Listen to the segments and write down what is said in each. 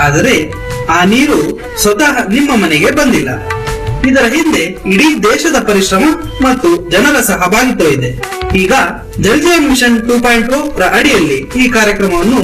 ಆದರೆ ಆ ನೀರು ಸ್ವತಃ ನಿಮ್ಮ ಮನೆಗೆ ಬಂದಿಲ್ಲ. ಇದರ ಹಿಂದೆ ಇಡೀ ದೇಶದ ಪರಿಶ್ರಮ ಮತ್ತು ಜನರ ಸಹಭಾಗಿತ್ವ ಇದೆ. ಈಗ ಜಲ್ ಜೀವನ್ ಮಿಷನ್ 2.0 ರ ಅಡಿಯಲ್ಲಿ ಈ ಕಾರ್ಯಕ್ರಮವನ್ನು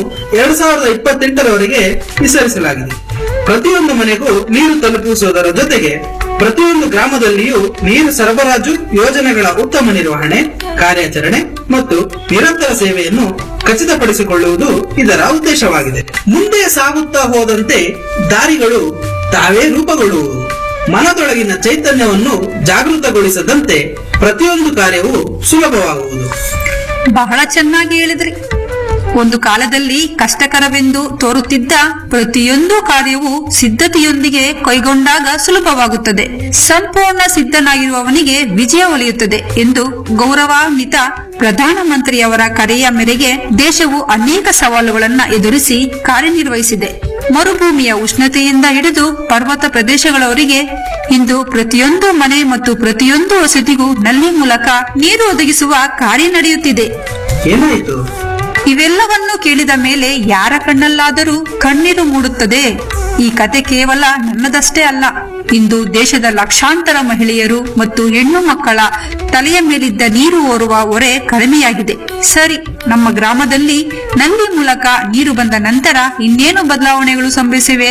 2028ರವರೆಗೆ ವಿಸ್ತರಿಸಲಾಗಿದೆ. ಪ್ರತಿಯೊಂದು ಮನೆಗೂ ನೀರು ತಲುಪಿಸುವುದರ ಜೊತೆಗೆ ಪ್ರತಿಯೊಂದು ಗ್ರಾಮದಲ್ಲಿಯೂ ನೀರು ಸರಬರಾಜು ಯೋಜನೆಗಳ ಉತ್ತಮ ನಿರ್ವಹಣೆ, ಕಾರ್ಯಾಚರಣೆ ಮತ್ತು ನಿರಂತರ ಸೇವೆಯನ್ನು ಖಚಿತಪಡಿಸಿಕೊಳ್ಳುವುದು ಇದರ ಉದ್ದೇಶವಾಗಿದೆ. ಮುಂದೆ ಸಾಗುತ್ತಾ ಹೋದಂತೆ ದಾರಿಗಳು ತಾವೇ ರೂಪುಗೊಳ್ಳುವುದು. ಮನದೊಳಗಿನ ಚೈತನ್ಯವನ್ನು ಜಾಗೃತಗೊಳಿಸದಂತೆ ಪ್ರತಿಯೊಂದು ಕಾರ್ಯವೂ ಸುಲಭವಾಗುವುದು. ಬಹಳ ಚೆನ್ನಾಗಿ ಹೇಳಿದ್ರಿ. ಒಂದು ಕಾಲದಲ್ಲಿ ಕಷ್ಟಕರವೆಂದು ತೋರುತ್ತಿದ್ದ ಪ್ರತಿಯೊಂದು ಕಾರ್ಯವೂ ಸಿದ್ಧತೆಯೊಂದಿಗೆ ಕೈಗೊಂಡಾಗ ಸುಲಭವಾಗುತ್ತದೆ. ಸಂಪೂರ್ಣ ಸಿದ್ಧನಾಗಿರುವವನಿಗೆ ವಿಜಯ ಒಲಿಯುತ್ತದೆ ಎಂದು ಗೌರವಾನ್ವಿತ ಪ್ರಧಾನಮಂತ್ರಿಯವರ ಕರೆಯ ಮೇರೆಗೆ ದೇಶವು ಅನೇಕ ಸವಾಲುಗಳನ್ನು ಎದುರಿಸಿ ಕಾರ್ಯನಿರ್ವಹಿಸಿದೆ. ಮರುಭೂಮಿಯ ಉಷ್ಣತೆಯಿಂದ ಹಿಡಿದು ಪರ್ವತ ಪ್ರದೇಶಗಳವರೆಗೆ ಇಂದು ಪ್ರತಿಯೊಂದು ಮನೆ ಮತ್ತು ಪ್ರತಿಯೊಂದು ವಸತಿಗೂ ನಲ್ಲಿ ಮೂಲಕ ನೀರು ಒದಗಿಸುವ ಕಾರ್ಯ ನಡೆಯುತ್ತಿದೆ. ಏನಾಯಿತು? ಇವೆಲ್ಲವನ್ನು ಕೇಳಿದ ಮೇಲೆ ಯಾರ ಕಣ್ಣಲ್ಲಾದರೂ ಕಣ್ಣೀರು ಮೂಡುತ್ತದೆ. ಈ ಕತೆ ಕೇವಲ ನನ್ನದಷ್ಟೇ ಅಲ್ಲ. ಇಂದು ದೇಶದ ಲಕ್ಷಾಂತರ ಮಹಿಳೆಯರು ಮತ್ತು ಹೆಣ್ಣು ಮಕ್ಕಳ ತಲೆಯ ಮೇಲಿದ್ದ ನೀರು ಓರುವ ಹೊರೆ ಕಡಿಮೆಯಾಗಿದೆ. ಸರಿ, ನಮ್ಮ ಗ್ರಾಮದಲ್ಲಿ ನಲ್ಲಿ ಮೂಲಕ ನೀರು ಬಂದ ನಂತರ ಇನ್ನೇನು ಬದಲಾವಣೆಗಳು ಸಂಭವಿಸಿವೆ?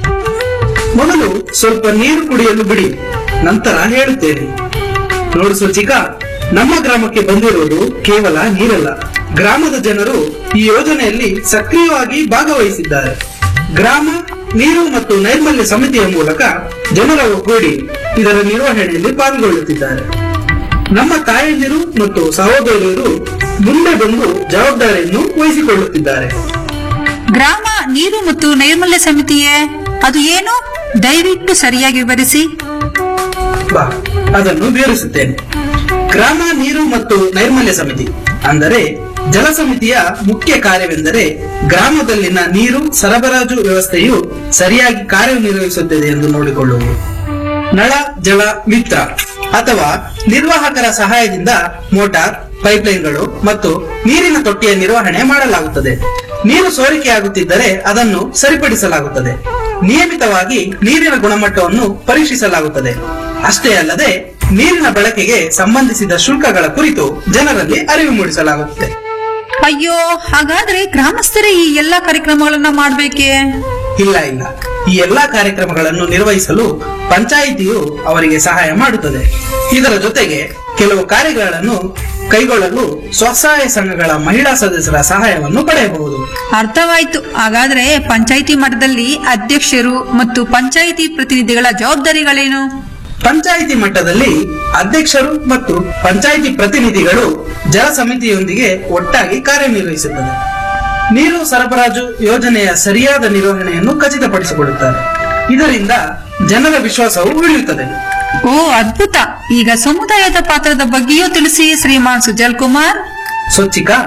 ಮೊದಲು ಸ್ವಲ್ಪ ನೀರು ಕುಡಿಯಲು ಬಿಡಿ, ನಂತರ ಹೇಳುತ್ತೇನೆ. ನೋಡು ಸುಚಿಕಾ, ನಮ್ಮ ಗ್ರಾಮಕ್ಕೆ ಬಂದಿರುವುದು ಕೇವಲ ನೀರಲ್ಲ. ಗ್ರಾಮದ ಜನರು ಈ ಯೋಜನೆಯಲ್ಲಿ ಸಕ್ರಿಯವಾಗಿ ಭಾಗವಹಿಸಿದ್ದಾರೆ. ಗ್ರಾಮ ನೀರು ಮತ್ತು ನೈರ್ಮಲ್ಯ ಸಮಿತಿಯ ಮೂಲಕ ಜನರ ಒಗ್ಗೂಡಿ ಇದರ ನಿರ್ವಹಣೆಯಲ್ಲಿ ಪಾಲ್ಗೊಳ್ಳುತ್ತಿದ್ದಾರೆ. ನಮ್ಮ ತಾಯಂದಿರು ಮತ್ತು ಸಹೋದರಿಯರು ಮುಂದೆ ಬಂದು ಜವಾಬ್ದಾರಿಯನ್ನು ವಹಿಸಿಕೊಳ್ಳುತ್ತಿದ್ದಾರೆ. ಗ್ರಾಮ ನೀರು ಮತ್ತು ನೈರ್ಮಲ್ಯ ಸಮಿತಿಯೇ? ಅದು ಏನು? ದಯವಿಟ್ಟು ಸರಿಯಾಗಿ ವಿವರಿಸಿ. ಅದನ್ನು ವಿವರಿಸುತ್ತೇನೆ. ಗ್ರಾಮ ನೀರು ಮತ್ತು ನೈರ್ಮಲ್ಯ ಸಮಿತಿ ಅಂದರೆ ಜಲ ಸಮಿತಿಯ ಮುಖ್ಯ ಕಾರ್ಯವೆಂದರೆ ಗ್ರಾಮದಲ್ಲಿನ ನೀರು ಸರಬರಾಜು ವ್ಯವಸ್ಥೆಯು ಸರಿಯಾಗಿ ಕಾರ್ಯನಿರ್ವಹಿಸುತ್ತದೆ ಎಂದು ನೋಡಿಕೊಳ್ಳುವುದು. ನಳ ಜಲ ಮಿತ್ರ ಅಥವಾ ನಿರ್ವಾಹಕರ ಸಹಾಯದಿಂದ ಮೋಟಾರ್, ಪೈಪ್ಲೈನ್ಗಳು ಮತ್ತು ನೀರಿನ ತೊಟ್ಟಿಯ ನಿರ್ವಹಣೆ ಮಾಡಲಾಗುತ್ತದೆ. ನೀರು ಸೋರಿಕೆಯಾಗುತ್ತಿದ್ದರೆ ಅದನ್ನು ಸರಿಪಡಿಸಲಾಗುತ್ತದೆ. ನಿಯಮಿತವಾಗಿ ನೀರಿನ ಗುಣಮಟ್ಟವನ್ನು ಪರೀಕ್ಷಿಸಲಾಗುತ್ತದೆ. ಅಷ್ಟೇ ಅಲ್ಲದೆ ನೀರಿನ ಬಳಕೆಗೆ ಸಂಬಂಧಿಸಿದ ಶುಲ್ಕಗಳ ಕುರಿತು ಜನರಲ್ಲಿ ಅರಿವು ಮೂಡಿಸಲಾಗುತ್ತದೆ. ಅಯ್ಯೋ, ಹಾಗಾದ್ರೆ ಗ್ರಾಮಸ್ಥರೇ ಈ ಎಲ್ಲಾ ಕಾರ್ಯಕ್ರಮಗಳನ್ನ ಮಾಡ್ಬೇಕೇ? ಇಲ್ಲ, ಈ ಎಲ್ಲಾ ಕಾರ್ಯಕ್ರಮಗಳನ್ನು ನಿರ್ವಹಿಸಲು ಪಂಚಾಯಿತಿಯು ಅವರಿಗೆ ಸಹಾಯ ಮಾಡುತ್ತದೆ. ಇದರ ಜೊತೆಗೆ ಕೆಲವು ಕಾರ್ಯಗಳನ್ನು ಕೈಗೊಳ್ಳಲು ಸ್ವಸಹಾಯ ಸಂಘಗಳ ಮಹಿಳಾ ಸದಸ್ಯರ ಸಹಾಯವನ್ನು ಪಡೆಯಬಹುದು. ಅರ್ಥವಾಯ್ತು. ಹಾಗಾದ್ರೆ ಪಂಚಾಯಿತಿ ಮಟ್ಟದಲ್ಲಿ ಅಧ್ಯಕ್ಷರು ಮತ್ತು ಪಂಚಾಯಿತಿ ಪ್ರತಿನಿಧಿಗಳ ಜವಾಬ್ದಾರಿಗಳೇನು? ಪಂಚಾಯಿತಿ ಮಟ್ಟದಲ್ಲಿ ಅಧ್ಯಕ್ಷರು ಮತ್ತು ಪಂಚಾಯಿತಿ ಪ್ರತಿನಿಧಿಗಳು ಜಲ ಸಮಿತಿಯೊಂದಿಗೆ ಒಟ್ಟಾಗಿ ಕಾರ್ಯನಿರ್ವಹಿಸುತ್ತದೆ. ನೀರು ಸರಬರಾಜು ಯೋಜನೆಯ ಸರಿಯಾದ ನಿರ್ವಹಣೆಯನ್ನು ಖಚಿತಪಡಿಸಿಕೊಳ್ಳುತ್ತಾರೆ. ಇದರಿಂದ ಜನರ ವಿಶ್ವಾಸವು ಉಳಿಯುತ್ತದೆ. ಓ, ಅದ್ಭುತ. ಈಗ ಸಮುದಾಯದ ಪಾತ್ರದ ಬಗ್ಗೆಯೂ ತಿಳಿಸಿ ಶ್ರೀಮಾನ್ ಸುಜಲ್ ಕುಮಾರ್. ಸ್ವಚ್ಛಿಕಾ,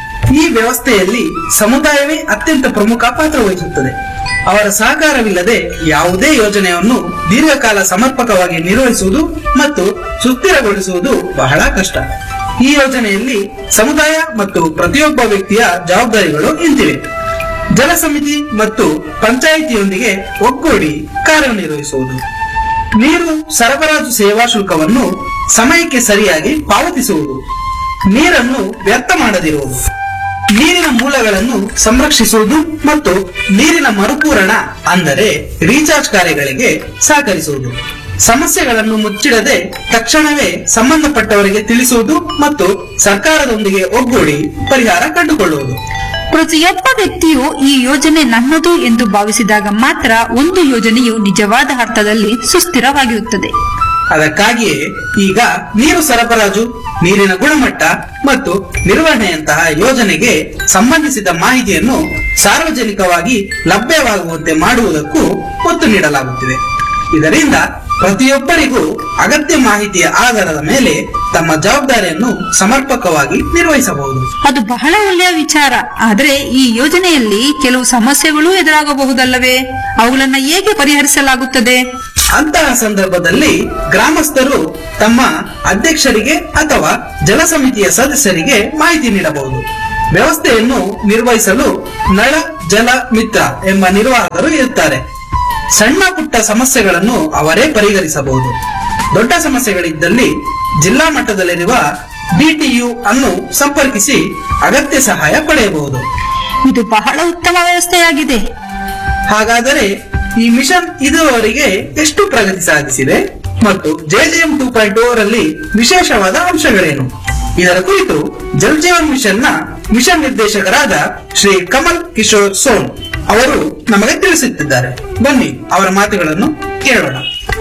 ಈ ವ್ಯವಸ್ಥೆಯಲ್ಲಿ ಸಮುದಾಯವೇ ಅತ್ಯಂತ ಪ್ರಮುಖ ಪಾತ್ರ ವಹಿಸುತ್ತದೆ. ಅವರ ಸಹಕಾರವಿಲ್ಲದೆ ಯಾವುದೇ ಯೋಜನೆಯನ್ನು ದೀರ್ಘಕಾಲ ಸಮರ್ಪಕವಾಗಿ ನಿರ್ವಹಿಸುವುದು ಮತ್ತು ಸುಸ್ಥಿರಗೊಳಿಸುವುದು ಬಹಳ ಕಷ್ಟ. ಈ ಯೋಜನೆಯಲ್ಲಿ ಸಮುದಾಯ ಮತ್ತು ಪ್ರತಿಯೊಬ್ಬ ವ್ಯಕ್ತಿಯ ಜವಾಬ್ದಾರಿಗಳು ಇಂತಿವೆ. ಜಲ ಸಮಿತಿ ಮತ್ತು ಪಂಚಾಯಿತಿಯೊಂದಿಗೆ ಒಗ್ಗೂಡಿ ಕಾರ್ಯನಿರ್ವಹಿಸುವುದು, ನೀರು ಸರಬರಾಜು ಸೇವಾ ಶುಲ್ಕವನ್ನು ಸಮಯಕ್ಕೆ ಸರಿಯಾಗಿ ಪಾವತಿಸುವುದು, ನೀರನ್ನು ವ್ಯರ್ಥ ಮಾಡದಿರುವುದು, ನೀರಿನ ಮೂಲಗಳನ್ನು ಸಂರಕ್ಷಿಸುವುದು ಮತ್ತು ನೀರಿನ ಮರುಪೂರಣ ಅಂದರೆ ರೀಚಾರ್ಜ್ ಕಾರ್ಯಗಳಿಗೆ ಸಹಕರಿಸುವುದು, ಸಮಸ್ಯೆಗಳನ್ನು ಮುಚ್ಚಿಡದೆ ತಕ್ಷಣವೇ ಸಂಬಂಧಪಟ್ಟವರಿಗೆ ತಿಳಿಸುವುದು ಮತ್ತು ಸರ್ಕಾರದೊಂದಿಗೆ ಒಗ್ಗೂಡಿ ಪರಿಹಾರ ಕಂಡುಕೊಳ್ಳುವುದು. ಪ್ರತಿಯೊಬ್ಬ ವ್ಯಕ್ತಿಯು ಈ ಯೋಜನೆ ನನ್ನದು ಎಂದು ಭಾವಿಸಿದಾಗ ಮಾತ್ರ ಒಂದು ಯೋಜನೆಯು ನಿಜವಾದ ಅರ್ಥದಲ್ಲಿ ಸುಸ್ಥಿರವಾಗಿರುತ್ತದೆ. ಅದಕ್ಕಾಗಿಯೇ ಈಗ ನೀರು ಸರಬರಾಜು, ನೀರಿನ ಗುಣಮಟ್ಟ ಮತ್ತು ನಿರ್ವಹಣೆಯಂತಹ ಯೋಜನೆಗೆ ಸಂಬಂಧಿಸಿದ ಮಾಹಿತಿಯನ್ನು ಸಾರ್ವಜನಿಕವಾಗಿ ಲಭ್ಯವಾಗುವಂತೆ ಮಾಡುವುದಕ್ಕೂ ಒತ್ತು ನೀಡಲಾಗುತ್ತಿದೆ. ಇದರಿಂದ ಪ್ರತಿಯೊಬ್ಬರಿಗೂ ಅಗತ್ಯ ಮಾಹಿತಿಯ ಆಧಾರದ ಮೇಲೆ ತಮ್ಮ ಜವಾಬ್ದಾರಿಯನ್ನು ಸಮರ್ಪಕವಾಗಿ ನಿರ್ವಹಿಸಬಹುದು. ಅದು ಬಹಳ ಒಳ್ಳೆಯ ವಿಚಾರ. ಆದರೆ ಈ ಯೋಜನೆಯಲ್ಲಿ ಕೆಲವು ಸಮಸ್ಯೆಗಳು ಎದುರಾಗಬಹುದಲ್ಲವೇ? ಅವುಗಳನ್ನು ಹೇಗೆ ಪರಿಹರಿಸಲಾಗುತ್ತದೆ? ಅಂತಹ ಸಂದರ್ಭದಲ್ಲಿ ಗ್ರಾಮಸ್ಥರು ತಮ್ಮ ಅಧ್ಯಕ್ಷರಿಗೆ ಅಥವಾ ಜಲ ಸಮಿತಿಯ ಸದಸ್ಯರಿಗೆ ಮಾಹಿತಿ ನೀಡಬಹುದು. ವ್ಯವಸ್ಥೆಯನ್ನು ನಿರ್ವಹಿಸಲು ನಳ ಜಲ ಮಿತ್ರ ಎಂಬ ನಿರ್ವಾಹಕರು ಇರುತ್ತಾರೆ. ಸಣ್ಣ ಪುಟ್ಟ ಸಮಸ್ಯೆಗಳನ್ನು ಅವರೇ ಪರಿಹರಿಸಬಹುದು. ದೊಡ್ಡ ಸಮಸ್ಯೆಗಳಿದ್ದಲ್ಲಿ ಜಿಲ್ಲಾ ಮಟ್ಟದಲ್ಲಿರುವ BTU ಅನ್ನು ಸಂಪರ್ಕಿಸಿ ಅಗತ್ಯ ಸಹಾಯ ಪಡೆಯಬಹುದು. ಇದು ಬಹಳ ಉತ್ತಮ ವ್ಯವಸ್ಥೆಯಾಗಿದೆ. ಹಾಗಾದರೆ ಈ ಮಿಷನ್ ಇದುವರೆಗೆ ಎಷ್ಟು ಪ್ರಗತಿ ಸಾಧಿಸಿದೆ ಮತ್ತು JJM 2.0 ರಲ್ಲಿ ವಿಶೇಷವಾದ ಅಂಶಗಳೇನು? ಇದರ ಕುರಿತು ಜಲ್ ಜೀವನ್ ಮಿಷನ್ ನ ಮಿಷನ್ ನಿರ್ದೇಶಕರಾದ ಶ್ರೀ ಕಮಲ್ ಕಿಶೋರ್ ಸೋನ್ ಅವರು ನಮಗೆ ತಿಳಿಸುತ್ತಿದ್ದಾರೆ. ಬನ್ನಿ ಅವರ ಮಾತುಗಳನ್ನು ಕೇಳೋಣ.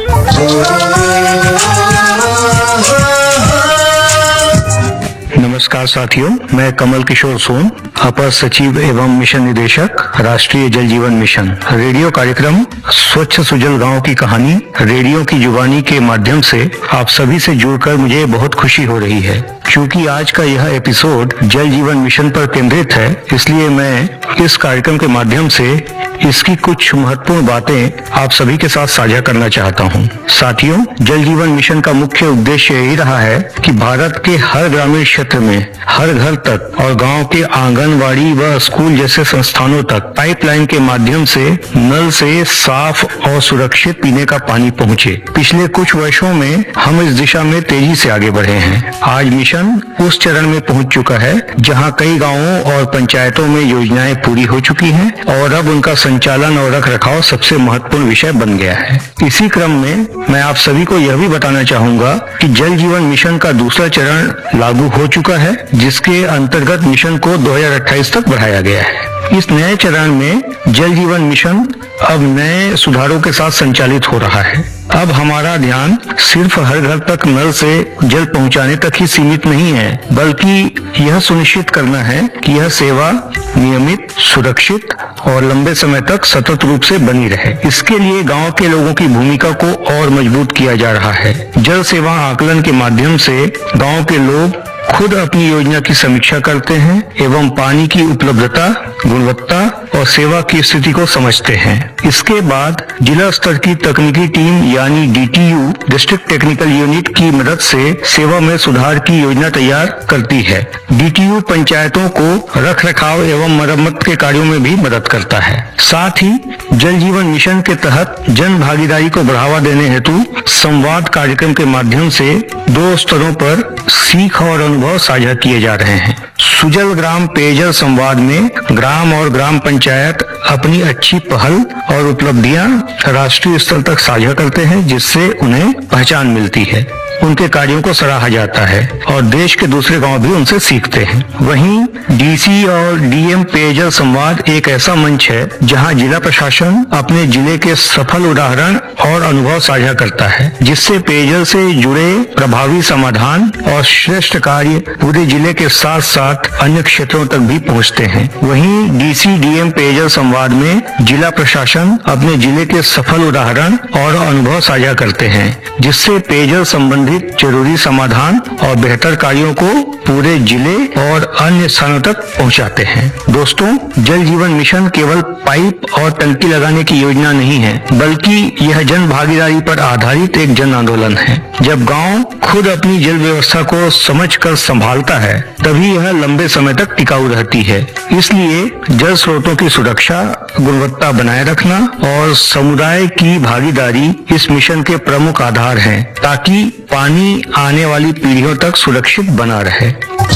नमस्कार साथियों, मैं कमल किशोर सोन, अपर सचिव एवं मिशन निदेशक, राष्ट्रीय जल जीवन मिशन। रेडियो कार्यक्रम स्वच्छ सुजल गांव की कहानी रेडियो की जुबानी के माध्यम से आप सभी से जुड़कर मुझे बहुत खुशी हो रही है। क्योंकि आज का यह एपिसोड जल जीवन मिशन पर केंद्रित है, इसलिए मैं इस कार्यक्रम के माध्यम से इसकी कुछ महत्वपूर्ण बातें आप सभी के साथ साझा करना चाहता हूं। साथियों, जल जीवन मिशन का मुख्य उद्देश्य यही रहा है कि भारत के हर ग्रामीण क्षेत्र में हर घर तक और गांव के आंगनवाड़ी व स्कूल जैसे संस्थानों तक पाइपलाइन के माध्यम से नल से साफ और सुरक्षित पीने का पानी पहुंचे। पिछले कुछ वर्षों में हम इस दिशा में तेजी से आगे बढ़े हैं। आज मिशन उस चरण में पहुंच चुका है जहां कई गांवों और पंचायतों में योजनाएं पूरी हो चुकी हैं और अब उनका संचालन और रख रखाव सबसे महत्वपूर्ण विषय बन गया है। इसी क्रम में मैं आप सभी को यह भी बताना चाहूंगा कि जल जीवन मिशन का दूसरा चरण लागू हो चुका है, जिसके अंतर्गत मिशन को 2028 तक बढ़ाया गया है। इस नए चरण में जल जीवन मिशन अब नए सुधारों के साथ संचालित हो रहा है। अब हमारा ध्यान सिर्फ हर घर तक नल से जल पहुंचाने तक ही सीमित नहीं है, बल्कि यह सुनिश्चित करना है कि यह सेवा नियमित, सुरक्षित और लंबे समय तक सतत रूप से बनी रहे। इसके लिए गांव के लोगों की भूमिका को और मजबूत किया जा रहा है। जल सेवा आकलन के माध्यम से गांव के लोग खुद अपनी योजना की समीक्षा करते हैं एवं पानी की उपलब्धता, गुणवत्ता और सेवा की स्थिति को समझते हैं। इसके बाद जिला स्तर की तकनीकी टीम यानी DTU डिस्ट्रिक्ट टेक्निकल यूनिट की मदद से सेवा में सुधार की योजना तैयार करती है। DTU पंचायतों को रख रखाव एवं मरम्मत के कार्यों में भी मदद करता है। साथ ही जल जीवन मिशन के तहत जन भागीदारी को बढ़ावा देने हेतु संवाद कार्यक्रम के माध्यम से 2 स्तरों पर सीख और अनुभव साझा किए जा रहे हैं। सुजल ग्राम पेयजल संवाद में ग्राम और ग्राम पंचायत अपनी अच्छी पहल और उपलब्धियां राष्ट्रीय स्तर तक साझा करते हैं, जिससे उन्हें पहचान मिलती है। उनके कार्यों को सराहा जाता है और देश के दूसरे गांव भी उनसे सीखते हैं। वहीं DC और DM पेयजल संवाद एक ऐसा मंच है जहां जिला प्रशासन अपने जिले के सफल उदाहरण और अनुभव साझा करता है, जिससे पेयजल से जुड़े प्रभावी समाधान और श्रेष्ठ कार्य पूरे जिले के साथ साथ अन्य क्षेत्रों तक भी पहुंचते हैं। वहीं DC DM पेयजल संवाद में जिला प्रशासन अपने जिले के सफल उदाहरण और अनुभव साझा करते हैं, जिससे पेयजल संबंधित जरूरी समाधान और बेहतर कार्यों को पूरे जिले और अन्य स्थानों तक पहुंचाते हैं। दोस्तों, जल जीवन मिशन केवल पाइप और टंकी लगाने की योजना नहीं है, बल्कि यह जन भागीदारी पर आधारित एक जन आंदोलन है। जब गांव खुद अपनी जल व्यवस्था को समझकर संभालता है, तभी यह लंबे समय तक टिकाऊ रहती है। इसलिए जल स्रोतों की सुरक्षा, गुणवत्ता बनाए रखना और समुदाय की भागीदारी इस मिशन के प्रमुख आधार हैं, ताकि पानी आने वाली पीढ़ियों तक सुरक्षित बना रहे।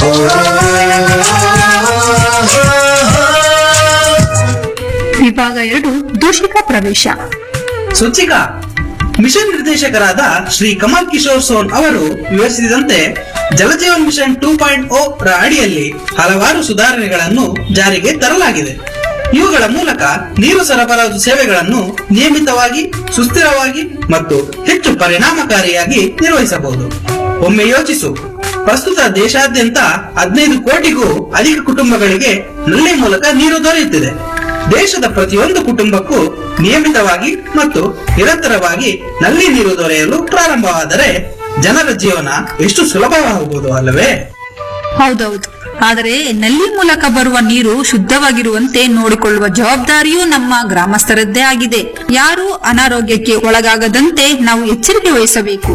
ವಿಭಾಗ 2 ದೂಷಿತ ಪ್ರವೇಶ. ಸೂಚಿಕಾ ಮಿಷನ್ ನಿರ್ದೇಶಕರಾದ ಶ್ರೀ ಕಮಲ್ ಕಿಶೋರ್ ಸೋನ್ ಅವರು ವಿವರಿಸಿದಂತೆ ಜಲಜೀವನ್ ಮಿಷನ್ 2.0 ರ ಅಡಿಯಲ್ಲಿ ಹಲವಾರು ಸುಧಾರಣೆಗಳನ್ನು ಜಾರಿಗೆ ತರಲಾಗಿದೆ. ಇವುಗಳ ಮೂಲಕ ನೀರು ಸರಬರಾಜು ಸೇವೆಗಳನ್ನು ನಿಯಮಿತವಾಗಿ, ಸುಸ್ಥಿರವಾಗಿ ಮತ್ತು ಹೆಚ್ಚು ಪರಿಣಾಮಕಾರಿಯಾಗಿ ನಿರ್ವಹಿಸಬಹುದು. ಒಮ್ಮೆ ಯೋಚಿಸು, ಪ್ರಸ್ತುತ ದೇಶಾದ್ಯಂತ 15 ಕೋಟಿಗೂ ಅಧಿಕ ಕುಟುಂಬಗಳಿಗೆ ನಲ್ಲಿ ಮೂಲಕ ನೀರು ದೊರೆಯುತ್ತಿದೆ. ದೇಶದ ಪ್ರತಿಯೊಂದು ಕುಟುಂಬಕ್ಕೂ ನಿಯಮಿತವಾಗಿ ಮತ್ತು ನಿರಂತರವಾಗಿ ನಲ್ಲಿ ನೀರು ದೊರೆಯಲು ಪ್ರಾರಂಭವಾದರೆ ಜನರ ಜೀವನ ಎಷ್ಟು ಸುಲಭವಾಗಬಹುದು ಅಲ್ಲವೇ? ಹೌದೌದು. ಆದರೆ ನಲ್ಲಿ ಮೂಲಕ ಬರುವ ನೀರು ಶುದ್ಧವಾಗಿರುವಂತೆ ನೋಡಿಕೊಳ್ಳುವ ಜವಾಬ್ದಾರಿಯೂ ನಮ್ಮ ಗ್ರಾಮಸ್ಥರದ್ದೇ ಆಗಿದೆ. ಯಾರೂ ಅನಾರೋಗ್ಯಕ್ಕೆ ಒಳಗಾಗದಂತೆ ನಾವು ಎಚ್ಚರಿಕೆ ವಹಿಸಬೇಕು.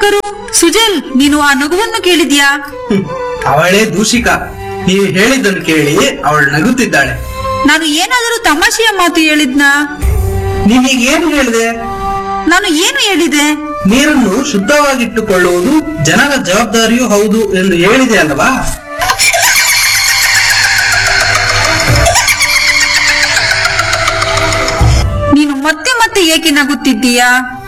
ನಕ್ಕರು. ಸುಜಲ್, ನೀನು ಆ ನಗುವನ್ನು ಕೇಳಿದ್ಯಾ? ಅವಳೇ ದೂಷಿಕ. ನೀವು ಹೇಳಿದ್ದನ್ನು ಕೇಳಿ ಅವಳು ನಗುತ್ತಿದ್ದಾಳೆ. ನಾನು ಏನಾದರೂ ತಮಾಷೆಯ ಮಾತು ಹೇಳಿದ್ನಾ? ನೀವೀಗೇನು ಹೇಳಿದೆ? ನಾನು ಏನು ಹೇಳಿದೆ? ನೀರನ್ನು ಶುದ್ಧವಾಗಿಟ್ಟುಕೊಳ್ಳುವುದು ಜನರ ಜವಾಬ್ದಾರಿಯೂ ಹೌದು ಎಂದು ಹೇಳಿದೆ ಅಲ್ಲವಾ? ನೀನು ಮತ್ತೆ ಮತ್ತೆ ಏಕೆ ನಗುತ್ತಿದ್ದೀಯಾ?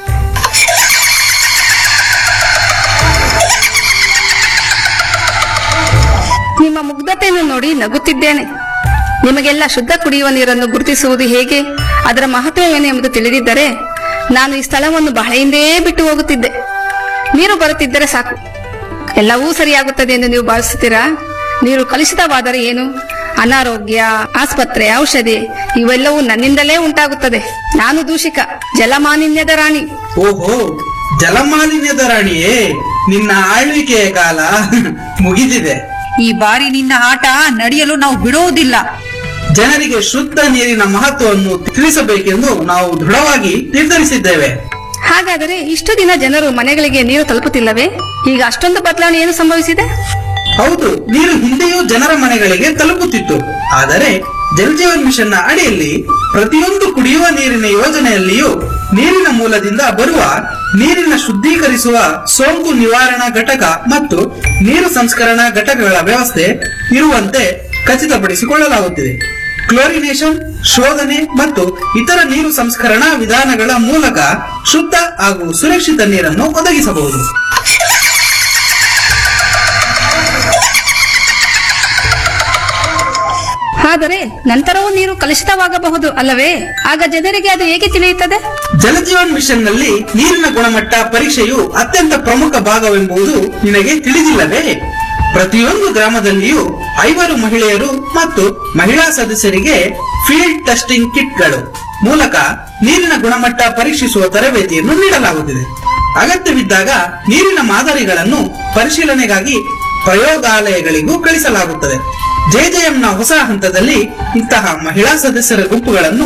ನಿಮ್ಮ ಮುಗ್ಧತೆಯನ್ನು ನೋಡಿ ನಗುತ್ತಿದ್ದೇನೆ. ನಿಮಗೆಲ್ಲ ಶುದ್ಧ ಕುಡಿಯುವ ನೀರನ್ನು ಗುರುತಿಸುವುದು ಹೇಗೆ, ಅದರ ಮಹತ್ವವೇನು ಎಂಬುದು ತಿಳಿದಿದ್ದರೆ ನಾನು ಈ ಸ್ಥಳವನ್ನು ಬಹಳ ಹಿಂದೇ ಬಿಟ್ಟು ಹೋಗುತ್ತಿದ್ದೆ. ನೀರು ಬರುತ್ತಿದ್ದರೆ ಸಾಕು, ಎಲ್ಲವೂ ಸರಿಯಾಗುತ್ತದೆ ಎಂದು ನೀವು ಭಾವಿಸುತ್ತೀರಾ? ನೀರು ಕಲುಷಿತವಾದರೆ ಏನು? ಅನಾರೋಗ್ಯ, ಆಸ್ಪತ್ರೆ, ಔಷಧಿ ಇವೆಲ್ಲವೂ ನನ್ನಿಂದಲೇ ಉಂಟಾಗುತ್ತದೆ. ನಾನು ದೂಷಿಕ, ಜಲಮಾಲಿನ್ಯದ ರಾಣಿ. ಓಹೋ, ಜಲಮಾಲಿನ್ಯದ ರಾಣಿಯೇ, ನಿನ್ನ ಆಳ್ವಿಕೆಯ ಕಾಲ ಮುಗಿದಿದೆ. ಈ ಬಾರಿ ನಿನ್ನ ಆಟ ನಡೆಯಲು ನಾವು ಬಿಡುವುದಿಲ್ಲ. ಜನರಿಗೆ ಶುದ್ಧ ನೀರಿನ ಮಹತ್ವವನ್ನು ತಿಳಿಸಬೇಕೆಂದು ನಾವು ದೃಢವಾಗಿ ನಿರ್ಧರಿಸಿದ್ದೇವೆ. ಹಾಗಾದರೆ ಇಷ್ಟು ದಿನ ಜನರು ಮನೆಗಳಿಗೆ ನೀರು ತಲುಪುತ್ತಿಲ್ಲವೇ? ಈಗ ಅಷ್ಟೊಂದು ಬದಲಾವಣೆ ಏನು ಸಂಭವಿಸಿದೆ? ಹೌದು, ನೀರು ಹಿಂದೆಯೂ ಜನರ ಮನೆಗಳಿಗೆ ತಲುಪುತ್ತಿತ್ತು. ಆದರೆ ಜಲ್ ಜೀವನ್ ಮಿಷನ್ ನ ಅಡಿಯಲ್ಲಿ ಪ್ರತಿಯೊಂದು ಕುಡಿಯುವ ನೀರಿನ ಯೋಜನೆಯಲ್ಲಿಯೂ ನೀರಿನ ಮೂಲದಿಂದ ಬರುವ ನೀರಿನ ಶುದ್ಧೀಕರಿಸುವ ಸೋಂಕು ನಿವಾರಣಾ ಘಟಕ ಮತ್ತು ನೀರು ಸಂಸ್ಕರಣಾ ಘಟಕಗಳ ವ್ಯವಸ್ಥೆ ಇರುವಂತೆ ಖಚಿತಪಡಿಸಿಕೊಳ್ಳಲಾಗುತ್ತಿದೆ. ಕ್ಲೋರಿನೇಷನ್, ಶೋಧನೆ ಮತ್ತು ಇತರ ನೀರು ಸಂಸ್ಕರಣಾ ವಿಧಾನಗಳ ಮೂಲಕ ಶುದ್ಧ ಹಾಗೂ ಸುರಕ್ಷಿತ ನೀರನ್ನು ಒದಗಿಸಬಹುದು. ಆದರೆ ನಂತರವೂ ನೀರು ಕಲುಷಿತವಾಗಬಹುದು ಅಲ್ಲವೇ? ಆಗ ಜನರಿಗೆ ಅದು ಹೇಗೆ ತಿಳಿಯುತ್ತದೆ? ಜಲಜೀವನ್ ಮಿಷನ್ ನಲ್ಲಿ ನೀರಿನ ಗುಣಮಟ್ಟ ಪರೀಕ್ಷೆಯು ಅತ್ಯಂತ ಪ್ರಮುಖ ಭಾಗವೆಂಬುದು ನಿನಗೆ ತಿಳಿದಿಲ್ಲವೇ? ಪ್ರತಿಯೊಂದು ಗ್ರಾಮದಲ್ಲಿಯೂ 5 ಮಹಿಳೆಯರು ಮತ್ತು ಮಹಿಳಾ ಸದಸ್ಯರಿಗೆ ಫೀಲ್ಡ್ ಟೆಸ್ಟಿಂಗ್ ಕಿಟ್ಗಳು ಮೂಲಕ ನೀರಿನ ಗುಣಮಟ್ಟ ಪರೀಕ್ಷಿಸುವ ತರಬೇತಿಯನ್ನು ನೀಡಲಾಗುತ್ತಿದೆ. ಅಗತ್ಯವಿದ್ದಾಗ ನೀರಿನ ಮಾದರಿಗಳನ್ನು ಪರಿಶೀಲನೆಗಾಗಿ ಪ್ರಯೋಗಾಲಯಗಳಿಗೂ ಕಳಿಸಲಾಗುತ್ತದೆ. ಜೆಜೆಎಂನ ಹೊಸ ಹಂತದಲ್ಲಿ ಇಂತಹ ಮಹಿಳಾ ಸದಸ್ಯರ ಗುಂಪುಗಳನ್ನು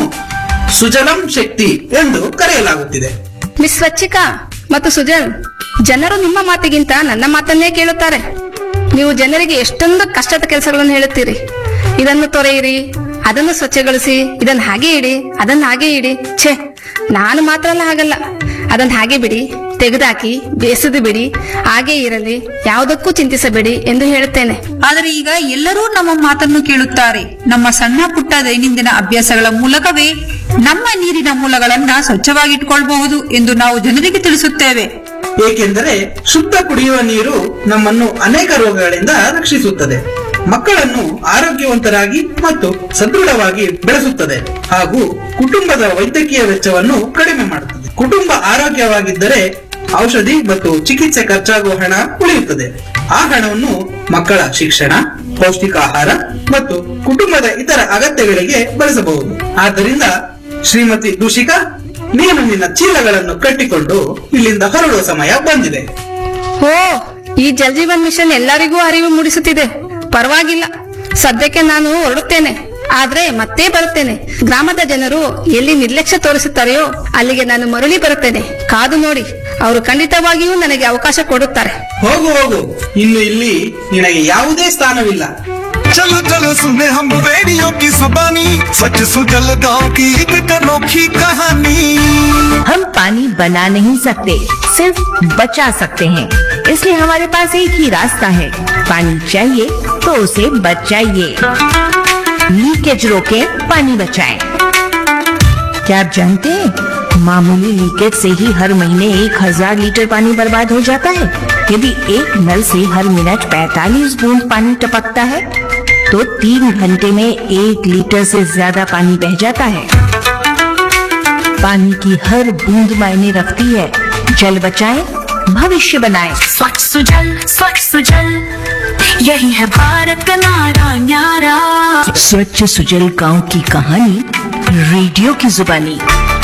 ಸುಜಲಂ ಶಕ್ತಿ ಎಂದು ಕರೆಯಲಾಗುತ್ತಿದೆ. ಮಿಸ್ ಸ್ವಚ್ಛಿಕಾ ಮತ್ತು ಸುಜಲ್, ಜನರು ನಿಮ್ಮ ಮಾತಿಗಿಂತ ನನ್ನ ಮಾತನ್ನೇ ಕೇಳುತ್ತಾರೆ. ನೀವು ಜನರಿಗೆ ಎಷ್ಟೊಂದು ಕಷ್ಟದ ಕೆಲಸಗಳನ್ನು ಹೇಳುತ್ತೀರಿ. ಇದನ್ನು ತೊರೆಯಿರಿ, ಅದನ್ನು ಸ್ವಚ್ಛಗೊಳಿಸಿ, ಇದನ್ನು ಹಾಗೆ ಇಡಿ, ಅದನ್ನು ಹಾಗೆ ಇಡಿ. ಛೇ, ನಾನು ಮಾತ್ರ ಹಾಗಲ್ಲ. ಅದನ್ನು ಹಾಗೆ ಬಿಡಿ, ತೆಗೆದಾಕಿ, ಬೇಸದು ಬಿಡಿ, ಹಾಗೆ ಇರಲಿ, ಯಾವುದಕ್ಕೂ ಚಿಂತಿಸಬೇಡಿ ಎಂದು ಹೇಳುತ್ತೇನೆ. ಆದರೆ ಈಗ ಎಲ್ಲರೂ ನಮ್ಮ ಮಾತನ್ನು ಕೇಳುತ್ತಾರೆ. ನಮ್ಮ ಸಣ್ಣ ಪುಟ್ಟ ದೈನಂದಿನ ಅಭ್ಯಾಸಗಳ ಮೂಲಕವೇ ನಮ್ಮ ನೀರಿನ ಮೂಲಗಳನ್ನ ಸ್ವಚ್ಛವಾಗಿಟ್ಕೊಳ್ಬಹುದು ಎಂದು ನಾವು ಜನರಿಗೆ ತಿಳಿಸುತ್ತೇವೆ. ಏಕೆಂದರೆ ಶುದ್ಧ ಕುಡಿಯುವ ನೀರು ನಮ್ಮನ್ನು ಅನೇಕ ರೋಗಗಳಿಂದ ರಕ್ಷಿಸುತ್ತದೆ, ಮಕ್ಕಳನ್ನು ಆರೋಗ್ಯವಂತರಾಗಿ ಮತ್ತು ಸದೃಢವಾಗಿ ಬೆಳೆಸುತ್ತದೆ ಹಾಗೂ ಕುಟುಂಬದ ವೈದ್ಯಕೀಯ ವೆಚ್ಚವನ್ನು ಕಡಿಮೆ ಮಾಡುತ್ತದೆ. ಕುಟುಂಬ ಆರೋಗ್ಯವಾಗಿದ್ದರೆ ಔಷಧಿ ಮತ್ತು ಚಿಕಿತ್ಸೆ ಖರ್ಚಾಗುವ ಹಣ ಉಳಿಯುತ್ತದೆ. ಆ ಹಣವನ್ನು ಮಕ್ಕಳ ಶಿಕ್ಷಣ, ಪೌಷ್ಟಿಕ ಆಹಾರ ಮತ್ತು ಕುಟುಂಬದ ಇತರ ಅಗತ್ಯಗಳಿಗೆ ಬಳಸಬಹುದು. ಆದ್ದರಿಂದ ಶ್ರೀಮತಿ ದೂಷಿಕಾ, ನೀನು ನಿನ್ನ ಚೀಲಗಳನ್ನು ಕಟ್ಟಿಕೊಂಡು ಇಲ್ಲಿಂದ ಹೊರಡುವ ಸಮಯ ಬಂದಿದೆ. ಓ, ಈ ಜಲ್ ಜೀವನ್ ಮಿಷನ್ ಎಲ್ಲರಿಗೂ ಅರಿವು ಮೂಡಿಸುತ್ತಿದೆ. ಪರವಾಗಿಲ್ಲ, ಸದ್ಯಕ್ಕೆ ನಾನು ಹೊರಡುತ್ತೇನೆ. ಆದ್ರೆ ಮತ್ತೆ ಬರುತ್ತೇನೆ. ಗ್ರಾಮದ ಜನರು ಎಲ್ಲಿ ನಿರ್ಲಕ್ಷ್ಯ ತೋರಿಸುತ್ತಾರೆಯೋ ಅಲ್ಲಿಗೆ ನಾನು ಮರಳಿ ಬರುತ್ತೇನೆ. ಕಾದು ನೋಡಿ, ಅವರು ಖಂಡಿತವಾಗಿಯೂ ನನಗೆ ಅವಕಾಶ ಕೊಡುತ್ತಾರೆ. ಹೋಗು ಹೋಗು, ಇನ್ನು ಇಲ್ಲಿ ನಿನಗೆ ಯಾವುದೇ ಸ್ಥಾನವಿಲ್ಲ. चलो चलो सुने हम रेडियो की जुबानी, सच सुजल गांव की एक अनोखी कहानी। हम पानी बना नहीं सकते, सिर्फ बचा सकते हैं। इसलिए हमारे पास एक ही रास्ता है, पानी चाहिए तो उसे बचाइए। लीकेज रोके, पानी बचाएं। क्या आप जानते हैं, मामूली लीकेज से ही हर महीने 1000 लीटर पानी बर्बाद हो जाता है। यदि एक नल से हर मिनट 45 बूंद पानी टपकता है तो 3 घंटे में 1 लीटर से ज्यादा पानी बह जाता है। पानी की हर बूंद मायने रखती है। जल बचाएं, भविष्य बनाएं। स्वच्छ सुजल, यही है भारत का नारा न्यारा। स्वच्छ सुजल गांव की कहानी, रेडियो की जुबानी।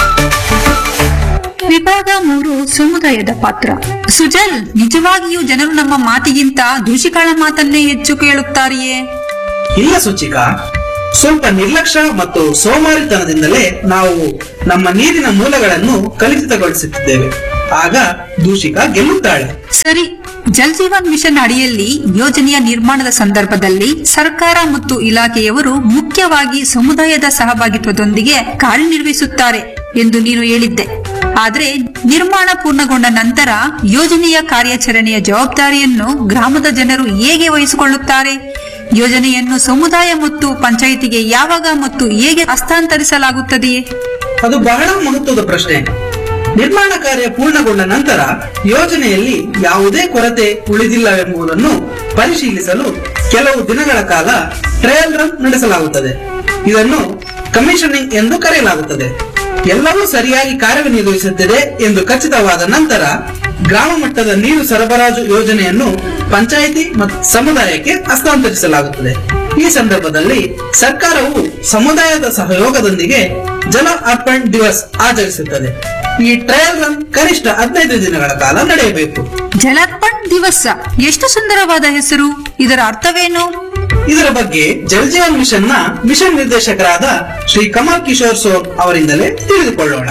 ವಿಭಾಗ 3, ಸಮುದಾಯದ ಪಾತ್ರ. ಸುಜಲ್, ನಿಜವಾಗಿಯೂ ಜನರು ನಮ್ಮ ಮಾತಿಗಿಂತ ದೂಷಿಗಳ ಮಾತನ್ನೇ ಹೆಚ್ಚು ಕೇಳುತ್ತಾರೆಯೇ? ಇಲ್ಲ ಸುಚಿಕಾ, ಸ್ವಲ್ಪ ನಿರ್ಲಕ್ಷ್ಯ ಮತ್ತು ಸೋಮಾರಿತನದಿಂದಲೇ ನಾವು ನಮ್ಮ ನೀರಿನ ಮೂಲಗಳನ್ನು ಕಲುಷಿತಗೊಳಿಸುತ್ತಿದ್ದೇವೆ. ಆಗ ದೂಷಿಕ ಗೆಲ್ಲುತ್ತಾಳೆ. ಸರಿ, ಜಲ್ ಜೀವನ್ ಮಿಷನ್ ಅಡಿಯಲ್ಲಿ ಯೋಜನೆಯ ನಿರ್ಮಾಣದ ಸಂದರ್ಭದಲ್ಲಿ ಸರ್ಕಾರ ಮತ್ತು ಇಲಾಖೆಯವರು ಮುಖ್ಯವಾಗಿ ಸಮುದಾಯದ ಸಹಭಾಗಿತ್ವದೊಂದಿಗೆ ಕಾರ್ಯನಿರ್ವಹಿಸುತ್ತಾರೆ ಎಂದು ನೀನು ಹೇಳಿದ್ದೆ. ಆದರೆ ನಿರ್ಮಾಣ ಪೂರ್ಣಗೊಂಡ ನಂತರ ಯೋಜನೆಯ ಕಾರ್ಯಾಚರಣೆಯ ಜವಾಬ್ದಾರಿಯನ್ನು ಗ್ರಾಮದ ಜನರು ಹೇಗೆ ವಹಿಸಿಕೊಳ್ಳುತ್ತಾರೆ? ಯೋಜನೆಯನ್ನು ಸಮುದಾಯ ಮತ್ತು ಪಂಚಾಯಿತಿಗೆ ಯಾವಾಗ ಮತ್ತು ಹೇಗೆ ಹಸ್ತಾಂತರಿಸಲಾಗುತ್ತದೆಯೇ? ಅದು ಬಹಳ ಮಹತ್ವದ ಪ್ರಶ್ನೆ. ನಿರ್ಮಾಣ ಕಾರ್ಯ ಪೂರ್ಣಗೊಂಡ ನಂತರ ಯೋಜನೆಯಲ್ಲಿ ಯಾವುದೇ ಕೊರತೆ ಉಳಿದಿಲ್ಲವೆಂಬುದನ್ನು ಪರಿಶೀಲಿಸಲು ಕೆಲವು ದಿನಗಳ ಕಾಲ ಟ್ರಯಲ್ ರನ್ ನಡೆಸಲಾಗುತ್ತದೆ. ಇದನ್ನು ಕಮಿಷನಿಂಗ್ ಎಂದು ಕರೆಯಲಾಗುತ್ತದೆ. ಎಲ್ಲವೂ ಸರಿಯಾಗಿ ಕಾರ್ಯನಿರ್ವಹಿಸುತ್ತಿದೆ ಎಂದು ಖಚಿತವಾದ ನಂತರ ಗ್ರಾಮ ಮಟ್ಟದ ನೀರು ಸರಬರಾಜು ಯೋಜನೆಯನ್ನು ಪಂಚಾಯಿತಿ ಮತ್ತು ಸಮುದಾಯಕ್ಕೆ ಹಸ್ತಾಂತರಿಸಲಾಗುತ್ತದೆ. ಈ ಸಂದರ್ಭದಲ್ಲಿ ಸರ್ಕಾರವು ಸಮುದಾಯದ ಸಹಯೋಗದೊಂದಿಗೆ ಜಲ ಅರ್ಪಣ್ ದಿವಸ್ ಆಚರಿಸುತ್ತದೆ. ಈ ಟ್ರಯಲ್ ರನ್ ಕನಿಷ್ಠ 15 ದಿನಗಳ ಕಾಲ ನಡೆಯಬೇಕು. ಜಲಾರ್ಪಣ್ ದಿವಸ, ಎಷ್ಟು ಸುಂದರವಾದ ಹೆಸರು! ಇದರ ಅರ್ಥವೇನು? ಇದರ ಬಗ್ಗೆ ಜಲ್ ಜೀವನ್ ಮಿಷನ್ ನ ಮಿಷನ್ ನಿರ್ದೇಶಕರಾದ ಶ್ರೀ ಕಮಲ್ ಕಿಶೋರ್ ಸೋನ್ ಅವರಿಂದಲೇ ತಿಳಿದುಕೊಳ್ಳೋಣ.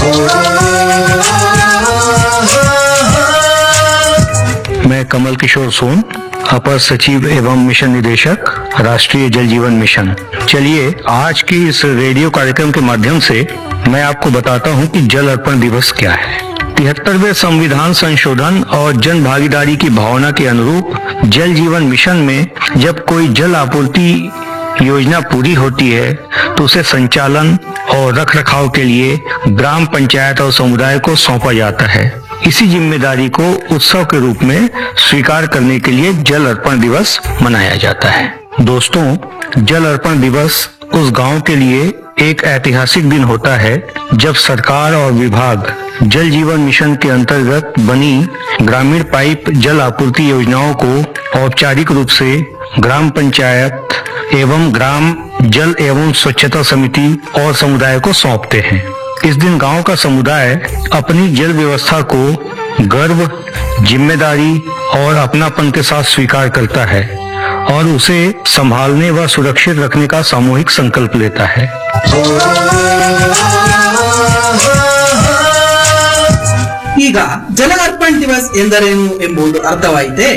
मैं कमल किशोर सोन, अपर सचिव एवं मिशन निदेशक, राष्ट्रीय जल जीवन मिशन। चलिए आज की इस रेडियो कार्यक्रम के माध्यम से मैं आपको बताता हूं कि जल अर्पण दिवस क्या है। 73वें संविधान संशोधन और जन भागीदारी की भावना के अनुरूप जल जीवन मिशन में जब कोई जल आपूर्ति योजना पूरी होती है तो उसे संचालन और रखरखाव के लिए ग्राम पंचायत और समुदाय को सौंपा जाता है। इसी जिम्मेदारी को उत्सव के रूप में स्वीकार करने के लिए जल अर्पण दिवस मनाया जाता है। दोस्तों, जल अर्पण दिवस उस गांव के लिए एक ऐतिहासिक दिन होता है जब सरकार और विभाग जल जीवन मिशन के अंतर्गत बनी ग्रामीण पाइप जल आपूर्ति योजनाओं को औपचारिक रूप से ग्राम पंचायत एवं ग्राम जल एवं स्वच्छता समिति और समुदाय को सौंपते हैं। इस दिन गांव का समुदाय अपनी जल व्यवस्था को गर्व, जिम्मेदारी और अपनापन के साथ स्वीकार करता है और उसे संभालने व सुरक्षित रखने का सामूहिक संकल्प लेता है। ಈಗ ಜಲ ಅರ್ಪಣ್ ದಿವಸ್ ಎಂದರೇನು ಎಂಬುದು ಅರ್ಥವಾಯಿತೆ.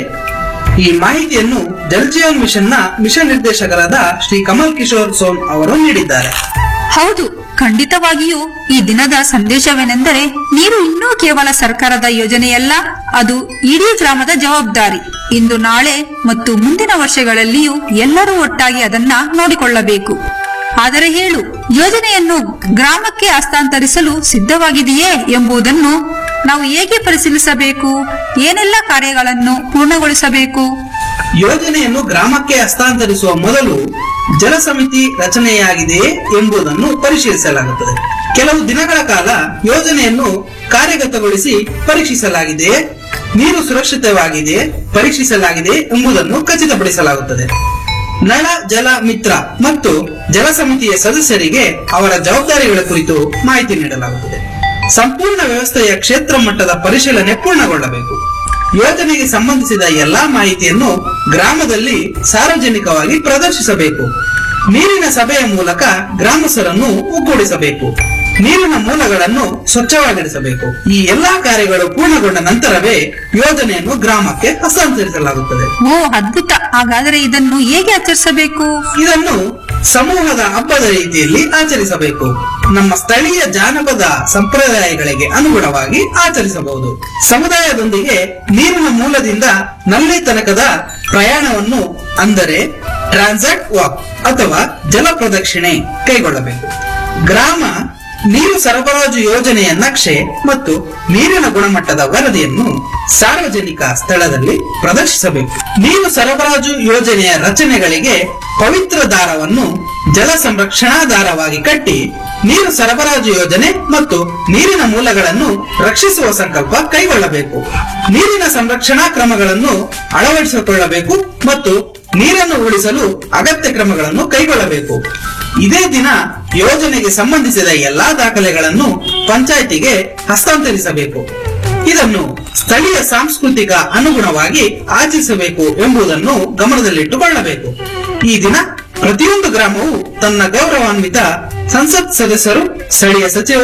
ಈ ಮಾಹಿತಿಯನ್ನು ಜಲ್ ಜೀವನ್ ಮಿಷನ್ ನ ಮಿಷನ್ ನಿರ್ದೇಶಕರಾದ ಶ್ರೀ ಕಮಲ್ ಕಿಶೋರ್ ಸೋನ್ ಅವರು ನೀಡಿದ್ದಾರೆ. ಹೌದು, ಖಂಡಿತವಾಗಿಯೂ ಈ ದಿನದ ಸಂದೇಶವೇನೆಂದರೆ ನೀರು ಇನ್ನೂ ಕೇವಲ ಸರ್ಕಾರದ ಯೋಜನೆಯಲ್ಲ, ಅದು ಇಡೀ ಗ್ರಾಮದ ಜವಾಬ್ದಾರಿ. ಇಂದು, ನಾಳೆ ಮತ್ತು ಮುಂದಿನ ವರ್ಷಗಳಲ್ಲಿಯೂ ಎಲ್ಲರೂ ಒಟ್ಟಾಗಿ ಅದನ್ನ ನೋಡಿಕೊಳ್ಳಬೇಕು. ಆದರೆ ಹೇಳು, ಯೋಜನೆಯನ್ನು ಗ್ರಾಮಕ್ಕೆ ಹಸ್ತಾಂತರಿಸಲು ಸಿದ್ಧವಾಗಿದೆಯೇ ಎಂಬುದನ್ನು ನಾವು ಹೇಗೆ ಪರಿಶೀಲಿಸಬೇಕು? ಏನೆಲ್ಲ ಕಾರ್ಯಗಳನ್ನು ಪೂರ್ಣಗೊಳಿಸಬೇಕು? ಯೋಜನೆಯನ್ನು ಗ್ರಾಮಕ್ಕೆ ಹಸ್ತಾಂತರಿಸುವ ಮೊದಲು ಜಲ ಸಮಿತಿ ರಚನೆಯಾಗಿದೆಯೇ ಎಂಬುದನ್ನು ಪರಿಶೀಲಿಸಲಾಗುತ್ತದೆ. ಕೆಲವು ದಿನಗಳ ಕಾಲ ಯೋಜನೆಯನ್ನು ಕಾರ್ಯಗತಗೊಳಿಸಿ ಪರೀಕ್ಷಿಸಲಾಗಿದೆಯೇ, ನೀರು ಸುರಕ್ಷಿತವಾಗಿದೆಯೇ ಪರೀಕ್ಷಿಸಲಾಗಿದೆ ಎಂಬುದನ್ನು ಖಚಿತಪಡಿಸಲಾಗುತ್ತದೆ. ನಳ ಜಲ ಮಿತ್ರ ಮತ್ತು ಜಲ ಸಮಿತಿಯ ಸದಸ್ಯರಿಗೆ ಅವರ ಜವಾಬ್ದಾರಿಗಳ ಕುರಿತು ಮಾಹಿತಿ ನೀಡಲಾಗುತ್ತದೆ. ಸಂಪೂರ್ಣ ವ್ಯವಸ್ಥೆಯ ಕ್ಷೇತ್ರ ಮಟ್ಟದ ಪರಿಶೀಲನೆ ಪೂರ್ಣಗೊಳ್ಳಬೇಕು. ಯೋಜನೆಗೆ ಸಂಬಂಧಿಸಿದ ಎಲ್ಲಾ ಮಾಹಿತಿಯನ್ನು ಗ್ರಾಮದಲ್ಲಿ ಸಾರ್ವಜನಿಕವಾಗಿ ಪ್ರದರ್ಶಿಸಬೇಕು. ನೀರಿನ ಸಭೆಯ ಮೂಲಕ ಗ್ರಾಮಸ್ಥರನ್ನು ಒಗ್ಗೂಡಿಸಬೇಕು. ನೀರಿನ ಮೂಲಗಳನ್ನು ಸ್ವಚ್ಛವಾಗಿರಿಸಬೇಕು. ಈ ಎಲ್ಲಾ ಕಾರ್ಯಗಳು ಪೂರ್ಣಗೊಂಡ ನಂತರವೇ ಯೋಜನೆಯನ್ನು ಗ್ರಾಮಕ್ಕೆ ಹಸ್ತಾಂತರಿಸಲಾಗುತ್ತದೆ. ಓ, ಅದ್ಭುತ! ಹಾಗಾದರೆ ಇದನ್ನು ಹೇಗೆ ಆಚರಿಸಬೇಕು? ಇದನ್ನು ಸಮೂಹದ ಹಬ್ಬದ ರೀತಿಯಲ್ಲಿ ಆಚರಿಸಬೇಕು. ನಮ್ಮ ಸ್ಥಳೀಯ ಜಾನಪದ ಸಂಪ್ರದಾಯಗಳಿಗೆ ಅನುಗುಣವಾಗಿ ಆಚರಿಸಬಹುದು. ಸಮುದಾಯದೊಂದಿಗೆ ನೀರಿನ ಮೂಲದಿಂದ ನಲ್ಲಿ ತನಕದ ಪ್ರಯಾಣವನ್ನು, ಅಂದರೆ ಟ್ರಾನ್ಸಾಕ್ಟ್ ವಾಕ್ ಅಥವಾ ಜಲ ಪ್ರದಕ್ಷಿಣೆ ಕೈಗೊಳ್ಳಬೇಕು. ಗ್ರಾಮ ನೀರು ಸರಬರಾಜು ಯೋಜನೆಯ ನಕ್ಷೆ ಮತ್ತು ನೀರಿನ ಗುಣಮಟ್ಟದ ವರದಿಯನ್ನು ಸಾರ್ವಜನಿಕ ಸ್ಥಳದಲ್ಲಿ ಪ್ರದರ್ಶಿಸಬೇಕು. ನೀರು ಸರಬರಾಜು ಯೋಜನೆಯ ರಚನೆಗಳಿಗೆ ಪವಿತ್ರ ದಾರವನ್ನು ಜಲ ಸಂರಕ್ಷಣಾ ದಾರವಾಗಿ ಕಟ್ಟಿ ನೀರು ಸರಬರಾಜು ಯೋಜನೆ ಮತ್ತು ನೀರಿನ ಮೂಲಗಳನ್ನು ರಕ್ಷಿಸುವ ಸಂಕಲ್ಪ ಕೈಗೊಳ್ಳಬೇಕು. ನೀರಿನ ಸಂರಕ್ಷಣಾ ಕ್ರಮಗಳನ್ನು ಅಳವಡಿಸಿಕೊಳ್ಳಬೇಕು ಮತ್ತು ನೀರನ್ನು ಉಳಿಸಲು ಅಗತ್ಯ ಕ್ರಮಗಳನ್ನು ಕೈಗೊಳ್ಳಬೇಕು. ಇದೇ ದಿನ ಯೋಜನೆಗೆ ಸಂಬಂಧಿಸಿದ ಎಲ್ಲಾ ದಾಖಲೆಗಳನ್ನು ಪಂಚಾಯಿತಿಗೆ ಹಸ್ತಾಂತರಿಸಬೇಕು. ಇದನ್ನು ಸ್ಥಳೀಯ ಸಾಂಸ್ಕೃತಿಕ ಅನುಗುಣವಾಗಿ ಆಚರಿಸಬೇಕು ಎಂಬುದನ್ನು ಗಮನದಲ್ಲಿಟ್ಟುಕೊಳ್ಳಬೇಕು. ಈ ದಿನ ಪ್ರತಿಯೊಂದು ಗ್ರಾಮವು ತನ್ನ ಗೌರವಾನ್ವಿತ ಸಂಸತ್ ಸದಸ್ಯರು, ಸ್ಥಳೀಯ ಸಚಿವರು,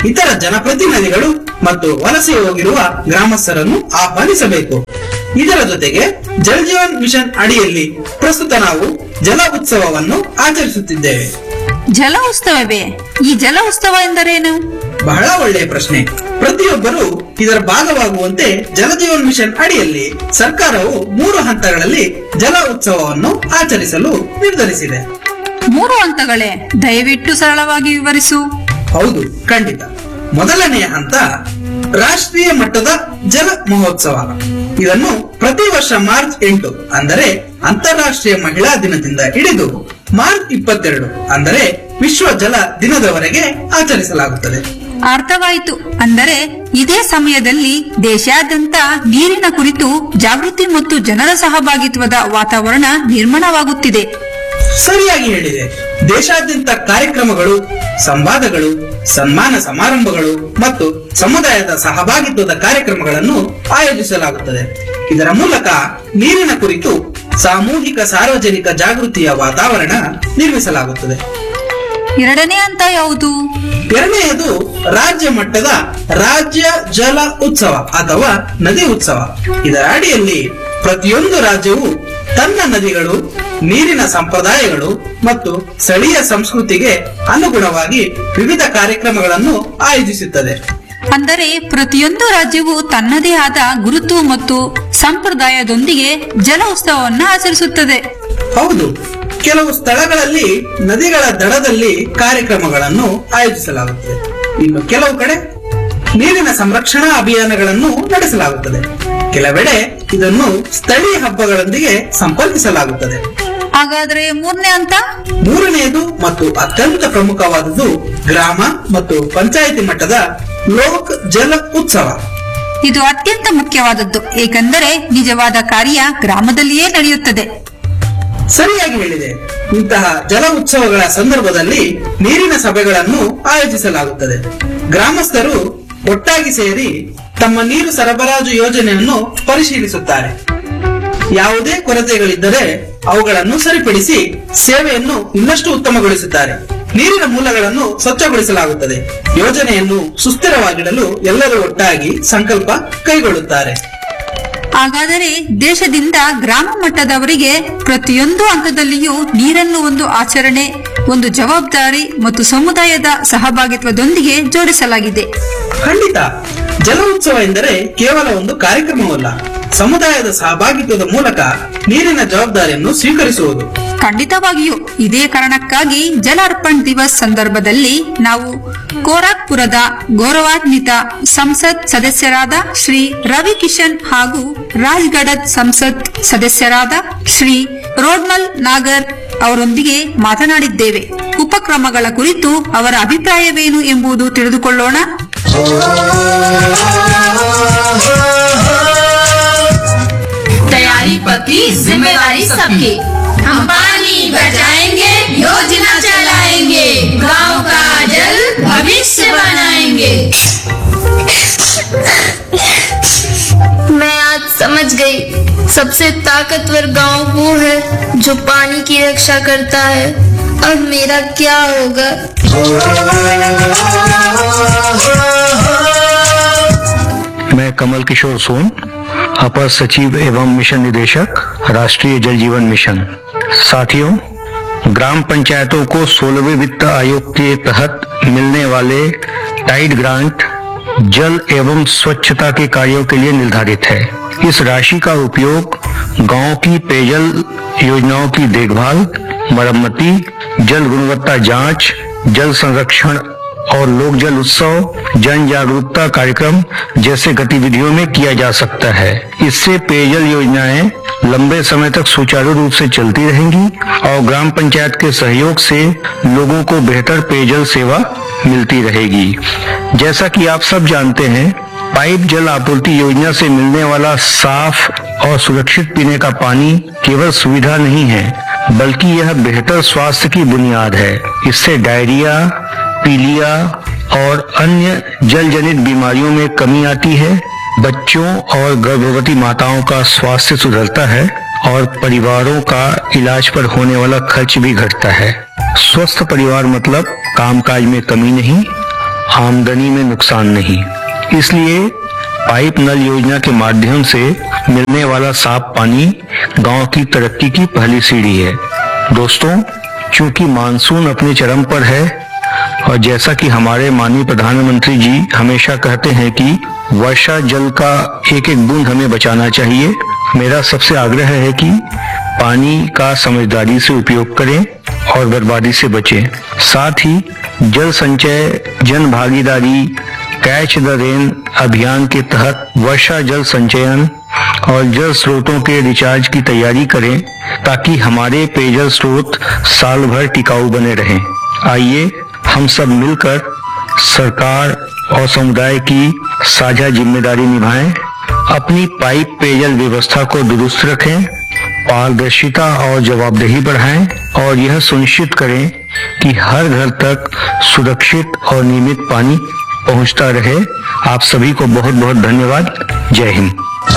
ಇತರ ಜನಪ್ರತಿನಿಧಿಗಳು ಮತ್ತು ವಲಸೆ ಹೋಗಿರುವ ಗ್ರಾಮಸ್ಥರನ್ನು ಆಹ್ವಾನಿಸಬೇಕು. ಇದರ ಜೊತೆಗೆ ಜಲ್ ಜೀವನ್ ಮಿಷನ್ ಅಡಿಯಲ್ಲಿ ಪ್ರಸ್ತುತ ನಾವು ಜಲ ಉತ್ಸವವನ್ನು ಆಚರಿಸುತ್ತಿದ್ದೇವೆ. ಜಲ ಉತ್ಸವವೇ? ಈ ಜಲ ಉತ್ಸವ ಎಂದರೇನು? ಬಹಳ ಒಳ್ಳೆಯ ಪ್ರಶ್ನೆ. ಪ್ರತಿಯೊಬ್ಬರು ಇದರ ಭಾಗವಾಗುವಂತೆ ಜಲ ಜೀವನ್ ಮಿಷನ್ ಅಡಿಯಲ್ಲಿ ಸರ್ಕಾರವು 3 ಹಂತಗಳಲ್ಲಿ ಜಲ ಉತ್ಸವವನ್ನು ಆಚರಿಸಲು ನಿರ್ಧರಿಸಿದೆ. 3 ಹಂತಗಳೇ? ದಯವಿಟ್ಟು ಸರಳವಾಗಿ ವಿವರಿಸು. ಹೌದು, ಖಂಡಿತ. ಮೊದಲನೆಯ ಹಂತ ರಾಷ್ಟ್ರೀಯ ಮಟ್ಟದ ಜಲ ಮಹೋತ್ಸವ. ಇದನ್ನು ಪ್ರತಿ ವರ್ಷ ಮಾರ್ಚ್ 8 ಅಂದರೆ ಅಂತಾರಾಷ್ಟ್ರೀಯ ಮಹಿಳಾ ದಿನದಿಂದ ಹಿಡಿದು ಮಾರ್ಚ್ 22 ಅಂದರೆ ವಿಶ್ವ ಜಲ ದಿನದವರೆಗೆ ಆಚರಿಸಲಾಗುತ್ತದೆ. ಅರ್ಥವಾಯಿತು. ಅಂದರೆ ಇದೇ ಸಮಯದಲ್ಲಿ ದೇಶಾದ್ಯಂತ ನೀರಿನ ಕುರಿತು ಜಾಗೃತಿ ಮತ್ತು ಜನರ ಸಹಭಾಗಿತ್ವದ ವಾತಾವರಣ ನಿರ್ಮಾಣವಾಗುತ್ತಿದೆ. ಸರಿಯಾಗಿ ಹೇಳಿದೆ. ದೇಶಾದ್ಯಂತ ಕಾರ್ಯಕ್ರಮಗಳು, ಸಂವಾದಗಳು, ಸನ್ಮಾನ ಸಮಾರಂಭಗಳು ಮತ್ತು ಸಮುದಾಯದ ಸಹಭಾಗಿತ್ವದ ಕಾರ್ಯಕ್ರಮಗಳನ್ನು ಆಯೋಜಿಸಲಾಗುತ್ತದೆ. ಇದರ ಮೂಲಕ ನೀರಿನ ಕುರಿತು ಸಾಮೂಹಿಕ ಸಾರ್ವಜನಿಕ ಜಾಗೃತಿಯ ವಾತಾವರಣ ನಿರ್ಮಿಸಲಾಗುತ್ತದೆ. 2ನೇ ಹಂತ ಯಾವುದು? ಎರಡನೆಯದು ರಾಜ್ಯ ಮಟ್ಟದ ರಾಜ್ಯ ಜಲ ಉತ್ಸವ ಅಥವಾ ನದಿ ಉತ್ಸವ. ಇದರ ಅಡಿಯಲ್ಲಿ ಪ್ರತಿಯೊಂದು ರಾಜ್ಯವು ತನ್ನ ನದಿಗಳು, ನೀರಿನ ಸಂಪ್ರದಾಯಗಳು ಮತ್ತು ಸ್ಥಳೀಯ ಸಂಸ್ಕೃತಿಗೆ ಅನುಗುಣವಾಗಿ ವಿವಿಧ ಕಾರ್ಯಕ್ರಮಗಳನ್ನು ಆಯೋಜಿಸುತ್ತದೆ. ಅಂದರೆ ಪ್ರತಿಯೊಂದು ರಾಜ್ಯವು ತನ್ನದೇ ಆದ ಗುರುತು ಮತ್ತು ಸಂಪ್ರದಾಯದೊಂದಿಗೆ ಜಲ ಉತ್ಸವವನ್ನು ಆಚರಿಸುತ್ತದೆ. ಹೌದು, ಕೆಲವು ಸ್ಥಳಗಳಲ್ಲಿ ನದಿಗಳ ದಡದಲ್ಲಿ ಕಾರ್ಯಕ್ರಮಗಳನ್ನು ಆಯೋಜಿಸಲಾಗುತ್ತದೆ. ಇನ್ನು ಕೆಲವು ಕಡೆ ನೀರಿನ ಸಂರಕ್ಷಣಾ ಅಭಿಯಾನಗಳನ್ನು ನಡೆಸಲಾಗುತ್ತದೆ. ಕೆಲವೆಡೆ ಇದನ್ನು ಸ್ಥಳೀಯ ಹಬ್ಬಗಳೊಂದಿಗೆ ಸಂಪರ್ಕಿಸಲಾಗುತ್ತದೆ. ಹಾಗಾದ್ರೆ 3ನೇ ಹಂತ? ಮೂರನೆಯದು ಮತ್ತು ಅತ್ಯಂತ ಪ್ರಮುಖವಾದದ್ದು ಗ್ರಾಮ ಮತ್ತು ಪಂಚಾಯಿತಿ ಮಟ್ಟದ ಲೋಕ್ ಜಲ ಉತ್ಸವ. ಇದು ಅತ್ಯಂತ ಮುಖ್ಯವಾದದ್ದು, ಏಕೆಂದರೆ ನಿಜವಾದ ಕಾರ್ಯ ಗ್ರಾಮದಲ್ಲಿಯೇ ನಡೆಯುತ್ತದೆ. ಸರಿಯಾಗಿ ಹೇಳಿದೆ. ಇಂತಹ ಜಲ ಉತ್ಸವಗಳ ಸಂದರ್ಭದಲ್ಲಿ ನೀರಿನ ಸಭೆಗಳನ್ನು ಆಯೋಜಿಸಲಾಗುತ್ತದೆ. ಗ್ರಾಮಸ್ಥರು ಒಟ್ಟಾಗಿ ಸೇರಿ ತಮ್ಮ ನೀರು ಸರಬರಾಜು ಯೋಜನೆಯನ್ನು ಪರಿಶೀಲಿಸುತ್ತಾರೆ. ಯಾವುದೇ ಕೊರತೆಗಳಿದ್ದರೆ ಅವುಗಳನ್ನು ಸರಿಪಡಿಸಿ ಸೇವೆಯನ್ನು ಇನ್ನಷ್ಟು ಉತ್ತಮಗೊಳಿಸುತ್ತಾರೆ. ನೀರಿನ ಮೂಲಗಳನ್ನು ಸ್ವಚ್ಛಗೊಳಿಸಲಾಗುತ್ತದೆ. ಯೋಜನೆಯನ್ನು ಸುಸ್ಥಿರವಾಗಿಡಲು ಎಲ್ಲರೂ ಒಟ್ಟಾಗಿ ಸಂಕಲ್ಪ ಕೈಗೊಳ್ಳುತ್ತಾರೆ. ಹಾಗಾದರೆ ದೇಶದಿಂದ ಗ್ರಾಮ ಮಟ್ಟದವರೆಗೆ ಪ್ರತಿಯೊಂದು ಹಂತದಲ್ಲಿಯೂ ನೀರನ್ನು ಒಂದು ಆಚರಣೆ, ಒಂದು ಜವಾಬ್ದಾರಿ ಮತ್ತು ಸಮುದಾಯದ ಸಹಭಾಗಿತ್ವದೊಂದಿಗೆ ಜೋಡಿಸಲಾಗಿದೆ. ಖಂಡಿತ. ಜಲ ಉತ್ಸವ ಎಂದರೆ ಕೇವಲ ಒಂದು ಕಾರ್ಯಕ್ರಮವಲ್ಲ, ಸಮುದಾಯದ ಸಹಭಾಗಿತ್ವದ ಮೂಲಕ ನೀರಿನ ಜವಾಬ್ದಾರಿಯನ್ನು ಸ್ವೀಕರಿಸುವುದು. ಖಂಡಿತವಾಗಿಯೂ. ಇದೇ ಕಾರಣಕ್ಕಾಗಿ ಜಲ ಅರ್ಪಣ್ ದಿವಸ್ ಸಂದರ್ಭದಲ್ಲಿ ನಾವು ಗೋರಖ್ಪುರದ ಗೌರವಾನ್ವಿತ ಸಂಸತ್ ಸದಸ್ಯರಾದ ಶ್ರೀ ರವಿ ಕಿಶನ್ ಹಾಗೂ ರಾಜ್ಗಢದ ಸಂಸತ್ ಸದಸ್ಯರಾದ ಶ್ರೀ ರೋಡ್ಮಲ್ ನಾಗರ್ ಅವರೊಂದಿಗೆ ಮಾತನಾಡಿದ್ದೇವೆ. ಉಪಕ್ರಮಗಳ ಕುರಿತು ಅವರ ಅಭಿಪ್ರಾಯವೇನು ಎಂಬುದು ತಿಳಿದುಕೊಳ್ಳೋಣ. तैयारी पक्की, जिम्मेदारी सबकी। हम पानी बचाएंगे, योजना चलाएंगे, गांव का जल भविष्य बनाएंगे। मैं आज समझ गई, सबसे ताकतवर गांव वो है जो पानी की रक्षा करता है। अब मेरा क्या होगा? मैं कमल किशोर सोन, अपर सचिव एवं मिशन निदेशक, राष्ट्रीय जल जीवन मिशन। साथियों, ग्राम पंचायतों को 16वें वित्त आयोग के तहत मिलने वाले टाइड ग्रांट जल एवं स्वच्छता के कार्यों के लिए निर्धारित है। इस राशि का उपयोग गांव की पेयजल योजनाओं की देखभाल, मरम्मति, जल गुणवत्ता जांच, जल संरक्षण और लोक जल उत्सव, जन जागरूकता कार्यक्रम जैसे गतिविधियों में किया जा सकता है। इससे पेयजल योजनाएं लंबे समय तक सुचारू रूप से चलती रहेंगी और ग्राम पंचायत के सहयोग से लोगों को बेहतर पेयजल सेवा मिलती रहेगी। जैसा कि आप सब जानते हैं, पाइप जल आपूर्ति योजना से मिलने वाला साफ और सुरक्षित पीने का पानी केवल सुविधा नहीं है, बल्कि यह बेहतर स्वास्थ्य की बुनियाद है। इससे डायरिया, पीलिया और अन्य जल जनित बीमारियों में कमी आती है, बच्चों और गर्भवती माताओं का स्वास्थ्य सुधरता है और परिवारों का इलाज पर होने वाला खर्च भी घटता है। स्वस्थ परिवार मतलब कामकाज में कमी नहीं, आमदनी में नुकसान नहीं। इसलिए पाइप नल योजना के माध्यम से मिलने वाला साफ पानी गांव की तरक्की की पहली सीढ़ी है। दोस्तों, चूंकि मानसून अपने चरम पर है और जैसा कि हमारे माननीय प्रधानमंत्री जी हमेशा कहते हैं कि वर्षा जल का एक एक बूंद हमें बचाना चाहिए, मेरा सबसे आग्रह है कि पानी का समझदारी से उपयोग करें और बर्बादी से बचें। साथ ही जल संचय, जन भागीदारी, कैच द रेन अभियान के तहत वर्षा जल संचयन और जल स्रोतों के रिचार्ज की तैयारी करें ताकि हमारे पेयजल स्रोत साल भर टिकाऊ बने रहें। आइए हम सब मिलकर सरकार और समुदाय की साझा जिम्मेदारी निभाएं, अपनी पाइप पेयजल व्यवस्था को दुरुस्त रखें, पारदर्शिता और जवाबदेही बढ़ाएं और यह सुनिश्चित करें कि हर घर तक सुरक्षित और नियमित पानी पहुंचता रहे। आप सभी को बहुत बहुत धन्यवाद। जय हिंद।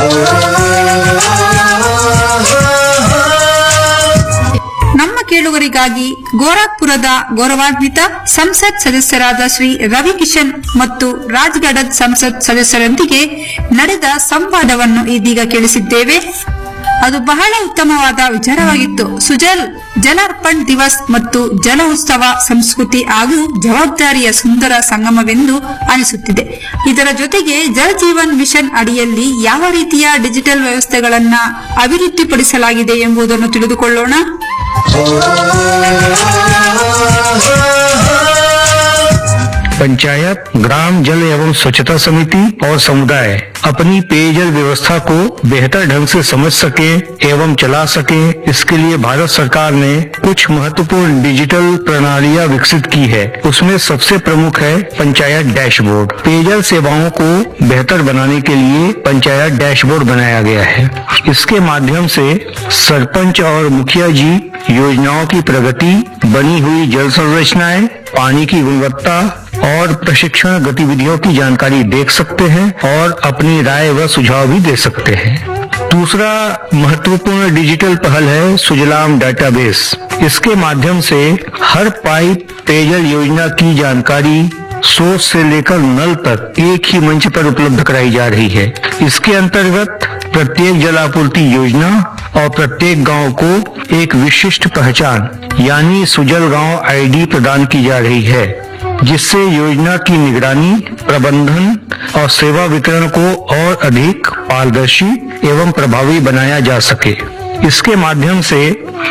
ನಮ್ಮ ಕೇಳುಗರಿಗಾಗಿ ಗೋರಖ್ಪುರದ ಗೌರವಾನ್ವಿತ ಸಂಸತ್ ಸದಸ್ಯರಾದ ಶ್ರೀ ರವಿ ಕಿಶನ್ ಮತ್ತು ರಾಜ್ಗಢದ ಸಂಸತ್ ಸದಸ್ಯರೊಂದಿಗೆ ನಡೆದ ಸಂವಾದವನ್ನು ಇದೀಗ ಕೇಳಿಸಿದ್ದೇವೆ. ಅದು ಬಹಳ ಉತ್ತಮವಾದ ವಿಚಾರವಾಗಿತ್ತು. ಸುಜಲ್ ಜಲಾರ್ಪಣ್ ದಿವಸ್ ಮತ್ತು ಜಲ ಉತ್ಸವ ಸಂಸ್ಕೃತಿ ಹಾಗೂ ಜವಾಬ್ದಾರಿಯ ಸುಂದರ ಸಂಗಮವೆಂದು ಅನಿಸುತ್ತಿದೆ. ಇದರ ಜೊತೆಗೆ ಜಲ್ ಜೀವನ್ ಮಿಷನ್ ಅಡಿಯಲ್ಲಿ ಯಾವ ರೀತಿಯ ಡಿಜಿಟಲ್ ವ್ಯವಸ್ಥೆಗಳನ್ನ ಅಭಿವೃದ್ಧಿಪಡಿಸಲಾಗಿದೆ ಎಂಬುದನ್ನು ತಿಳಿದುಕೊಳ್ಳೋಣ. पंचायत, ग्राम जल एवं स्वच्छता समिति और समुदाय अपनी पेयजल व्यवस्था को बेहतर ढंग से समझ सके एवं चला सके, इसके लिए भारत सरकार ने कुछ महत्वपूर्ण डिजिटल प्रणालियां विकसित की है। उसमें सबसे प्रमुख है पंचायत डैशबोर्ड। पेयजल सेवाओं को बेहतर बनाने के लिए पंचायत डैशबोर्ड बनाया गया है। इसके माध्यम से सरपंच और मुखिया जी योजनाओं की प्रगति, बनी हुई जल संरचनाएं, पानी की गुणवत्ता और प्रशिक्षण गतिविधियों की जानकारी देख सकते हैं और अपनी राय व सुझाव भी दे सकते हैं। दूसरा महत्वपूर्ण डिजिटल पहल है सुजलाम डाटाबेस। इसके माध्यम से हर पाइप पेयजल योजना की जानकारी सोर्स से लेकर नल तक एक ही मंच पर उपलब्ध कराई जा रही है। इसके अंतर्गत प्रत्येक जल आपूर्ति योजना और प्रत्येक गांव को एक विशिष्ट पहचान यानी सुजल गांव आईडी प्रदान की जा रही है, जिससे योजना की निगरानी, प्रबंधन और सेवा वितरण को और अधिक पारदर्शी एवं प्रभावी बनाया जा सके। इसके माध्यम से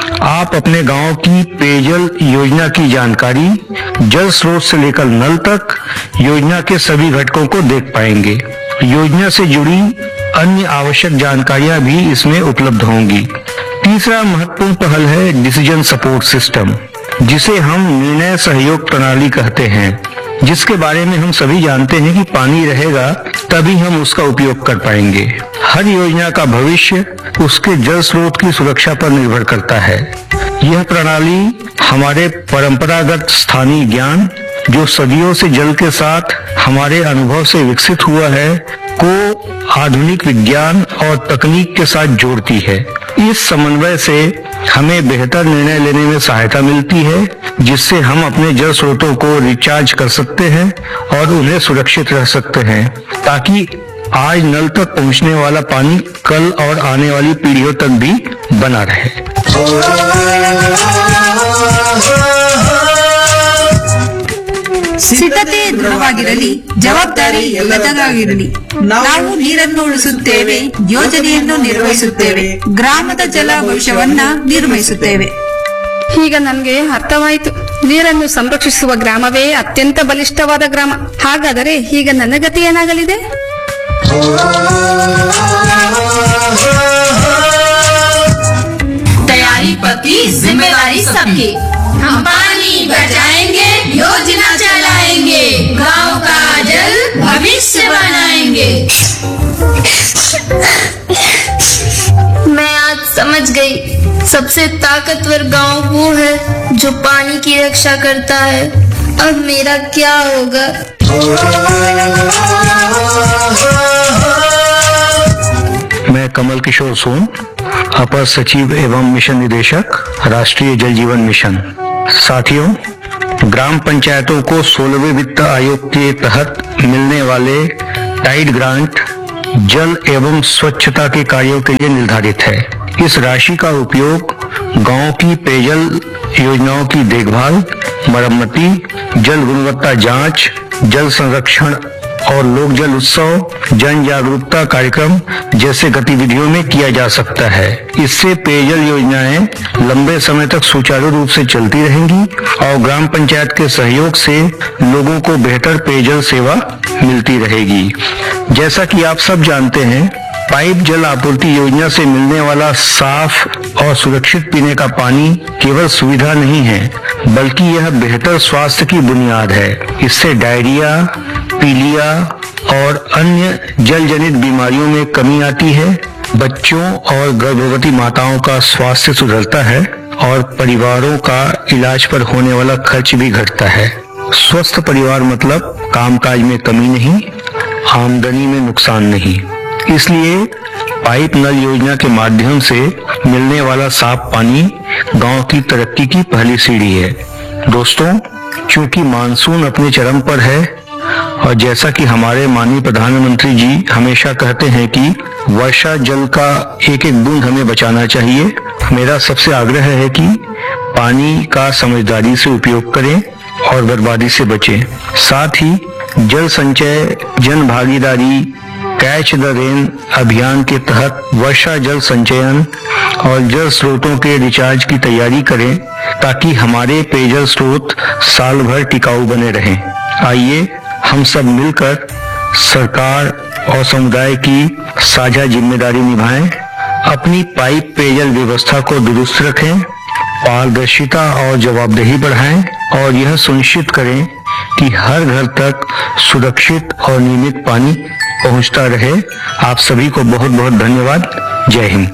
आप अपने गांव की पेयजल योजना की जानकारी जल स्रोत से लेकर नल तक योजना के सभी घटकों को देख पाएंगे। योजना से जुड़ी अन्य आवश्यक जानकारियां भी इसमें उपलब्ध होंगी। तीसरा महत्वपूर्ण पहल है डिसीजन सपोर्ट सिस्टम, जिसे हम निर्णय सहयोग प्रणाली कहते हैं, जिसके बारे में हम सभी जानते हैं कि पानी रहेगा तभी हम उसका उपयोग कर पाएंगे। हर योजना का भविष्य उसके जल स्रोत की सुरक्षा पर निर्भर करता है। यह प्रणाली हमारे परंपरागत स्थानीय ज्ञान, जो सदियों से जल के साथ हमारे अनुभव से विकसित हुआ है, को आधुनिक विज्ञान और तकनीक के साथ जोड़ती है। इस समन्वय से हमें बेहतर निर्णय लेने में सहायता मिलती है, जिससे हम अपने जल स्रोतों को रिचार्ज कर सकते हैं और उन्हें सुरक्षित रख सकते हैं, ताकि आज नल तक पहुंचने वाला पानी कल और आने वाली पीढ़ियों तक भी बना रहे। ಸಿದ್ಧತೆ ದೃಢವಾಗಿರಲಿ, ಜವಾಬ್ದಾರಿ ಎಲ್ಲದಗಾಗಿರಲಿ. ನಾವು ನೀರನ್ನು ಉಳಿಸುತ್ತೇವೆ, ಯೋಜನೆಯನ್ನು ನಿರ್ವಹಿಸುತ್ತೇವೆ, ಗ್ರಾಮದ ಜಲ ಭವಿಷ್ಯವನ್ನ ನಿರ್ವಹಿಸುತ್ತೇವೆ. ಈಗ ನನ್ಗೆ ಅರ್ಥವಾಯಿತು. ನೀರನ್ನು ಸಂರಕ್ಷಿಸುವ ಗ್ರಾಮವೇ ಅತ್ಯಂತ ಬಲಿಷ್ಠವಾದ ಗ್ರಾಮ. ಹಾಗಾದರೆ ಈಗ ನನ್ನ ಗತಿ ಏನಾಗಲಿದೆ? तैयारी पक्की, जिम्मेदारी सबकी। हम पानी बचाएंगे, योजना चलाएंगे, गांव का जल भविष्य बनाएंगे। मैं आज समझ गई, सबसे ताकतवर गांव वो है जो पानी की रक्षा करता है। अब मेरा क्या होगा? मैं कमल किशोर सोन, अपर सचिव एवं मिशन निदेशक, राष्ट्रीय जल जीवन मिशन। साथियों, ग्राम पंचायतों को 16वें वित्त आयोग के तहत मिलने वाले टाइड ग्रांट जल एवं स्वच्छता के कार्यों के लिए निर्धारित है। इस राशि का उपयोग गांव की पेयजल योजनाओं की देखभाल, मरम्मति, जल गुणवत्ता जांच, जल संरक्षण और लोक जल उत्सव, जन जागरूकता कार्यक्रम जैसे गतिविधियों में किया जा सकता है। इससे पेयजल योजनाएं लंबे समय तक सुचारू रूप से चलती रहेंगी और ग्राम पंचायत के सहयोग से लोगों को बेहतर पेयजल सेवा मिलती रहेगी। जैसा कि आप सब जानते हैं, पाइप जल आपूर्ति योजना से मिलने वाला साफ और सुरक्षित पीने का पानी केवल सुविधा नहीं है, बल्कि यह बेहतर स्वास्थ्य की बुनियाद है। इससे डायरिया, पीलिया और अन्य जल जनित बीमारियों में कमी आती है, बच्चों और गर्भवती माताओं का स्वास्थ्य सुधरता है और परिवारों का इलाज पर होने वाला खर्च भी घटता है। स्वस्थ परिवार मतलब कामकाज में कमी नहीं, आमदनी में नुकसान नहीं। इसलिए पाइप नल योजना के माध्यम से मिलने वाला साफ पानी गांव की तरक्की की पहली सीढ़ी है। दोस्तों, चूंकि मानसून अपने चरम पर है और जैसा कि हमारे माननीय प्रधानमंत्री जी हमेशा कहते हैं कि वर्षा जल का एक एक बूंद हमें बचाना चाहिए, मेरा सबसे आग्रह है कि पानी का समझदारी से उपयोग करें और बर्बादी से बचें। साथ ही जल संचय, जन भागीदारी, कैच द रेन अभियान के तहत वर्षा जल संचयन और जल स्रोतों के रिचार्ज की तैयारी करें ताकि हमारे पेयजल स्रोत साल भर टिकाऊ बने रहें। आइए हम सब मिलकर सरकार और समुदाय की साझा जिम्मेदारी निभाएं, अपनी पाइप पेयजल व्यवस्था को दुरुस्त रखें, पारदर्शिता और जवाबदेही बढ़ाएं और यह सुनिश्चित करें कि हर घर तक सुरक्षित और नियमित पानी पहुंचता रहे। आप सभी को बहुत बहुत धन्यवाद। जय हिंद।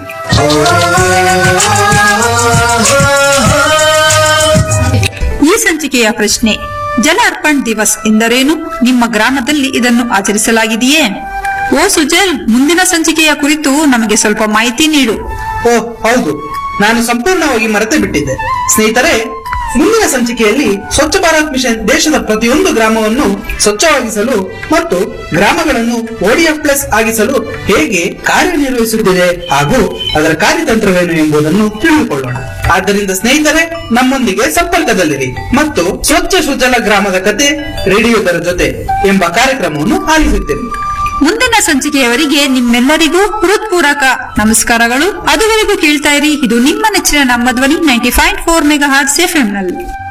ಈ ಸಂಚಿಕೆಯ ಪ್ರಶ್ನೆ, ಜಲ ಅರ್ಪಣ್ ದಿವಸ್ ಎಂದರೇನು? ನಿಮ್ಮ ಗ್ರಾಮದಲ್ಲಿ ಇದನ್ನು ಆಚರಿಸಲಾಗಿದೆಯೇ? ಓ ಸುಜಲ್, ಮುಂದಿನ ಸಂಚಿಕೆಯ ಕುರಿತು ನಮಗೆ ಸ್ವಲ್ಪ ಮಾಹಿತಿ ನೀಡು. ಓ ಹೌದು, ನಾನು ಸಂಪೂರ್ಣವಾಗಿ ಮರೆತು ಬಿಟ್ಟಿದ್ದೆ. ಸ್ನೇಹಿತರೆ, ಮುಂದಿನ ಸಂಚಿಕೆಯಲ್ಲಿ ಸ್ವಚ್ಛ ಭಾರತ್ ಮಿಷನ್ ದೇಶದ ಪ್ರತಿಯೊಂದು ಗ್ರಾಮವನ್ನು ಸ್ವಚ್ಛವಾಗಿಸಲು ಮತ್ತು ಗ್ರಾಮಗಳನ್ನು ODF+ ಆಗಿಸಲು ಹೇಗೆ ಕಾರ್ಯನಿರ್ವಹಿಸುತ್ತಿದೆ ಹಾಗೂ ಅದರ ಕಾರ್ಯತಂತ್ರವೇನು ಎಂಬುದನ್ನು ತಿಳಿದುಕೊಳ್ಳೋಣ. ಆದ್ದರಿಂದ ಸ್ನೇಹಿತರೆ, ನಮ್ಮೊಂದಿಗೆ ಸಂಪರ್ಕದಲ್ಲಿರಿ ಮತ್ತು ಸ್ವಚ್ಛ ಸುಜಲ ಗ್ರಾಮದ ಕತೆ ರೇಡಿಯೋದರ ಜೊತೆ ಎಂಬ ಕಾರ್ಯಕ್ರಮವನ್ನು ಆಲಿಸುತ್ತೇವೆ. ಮುಂದಿನ ಸಂಚಿಕೆಯವರೆಗೆ ನಿಮ್ಮೆಲ್ಲರಿಗೂ ಹೃತ್ಪೂರ್ವಕ ನಮಸ್ಕಾರಗಳು. ಅದುವರೆಗೂ ಕೇಳ್ತಾ ಇರಿ, ಇದು ನಿಮ್ಮ ನೆಚ್ಚಿನ ನಮ್ಮ ಧ್ವನಿ 90.4 ಮೆಗಾಹರ್ಟ್ಜ್ FM ನಲ್ಲಿ.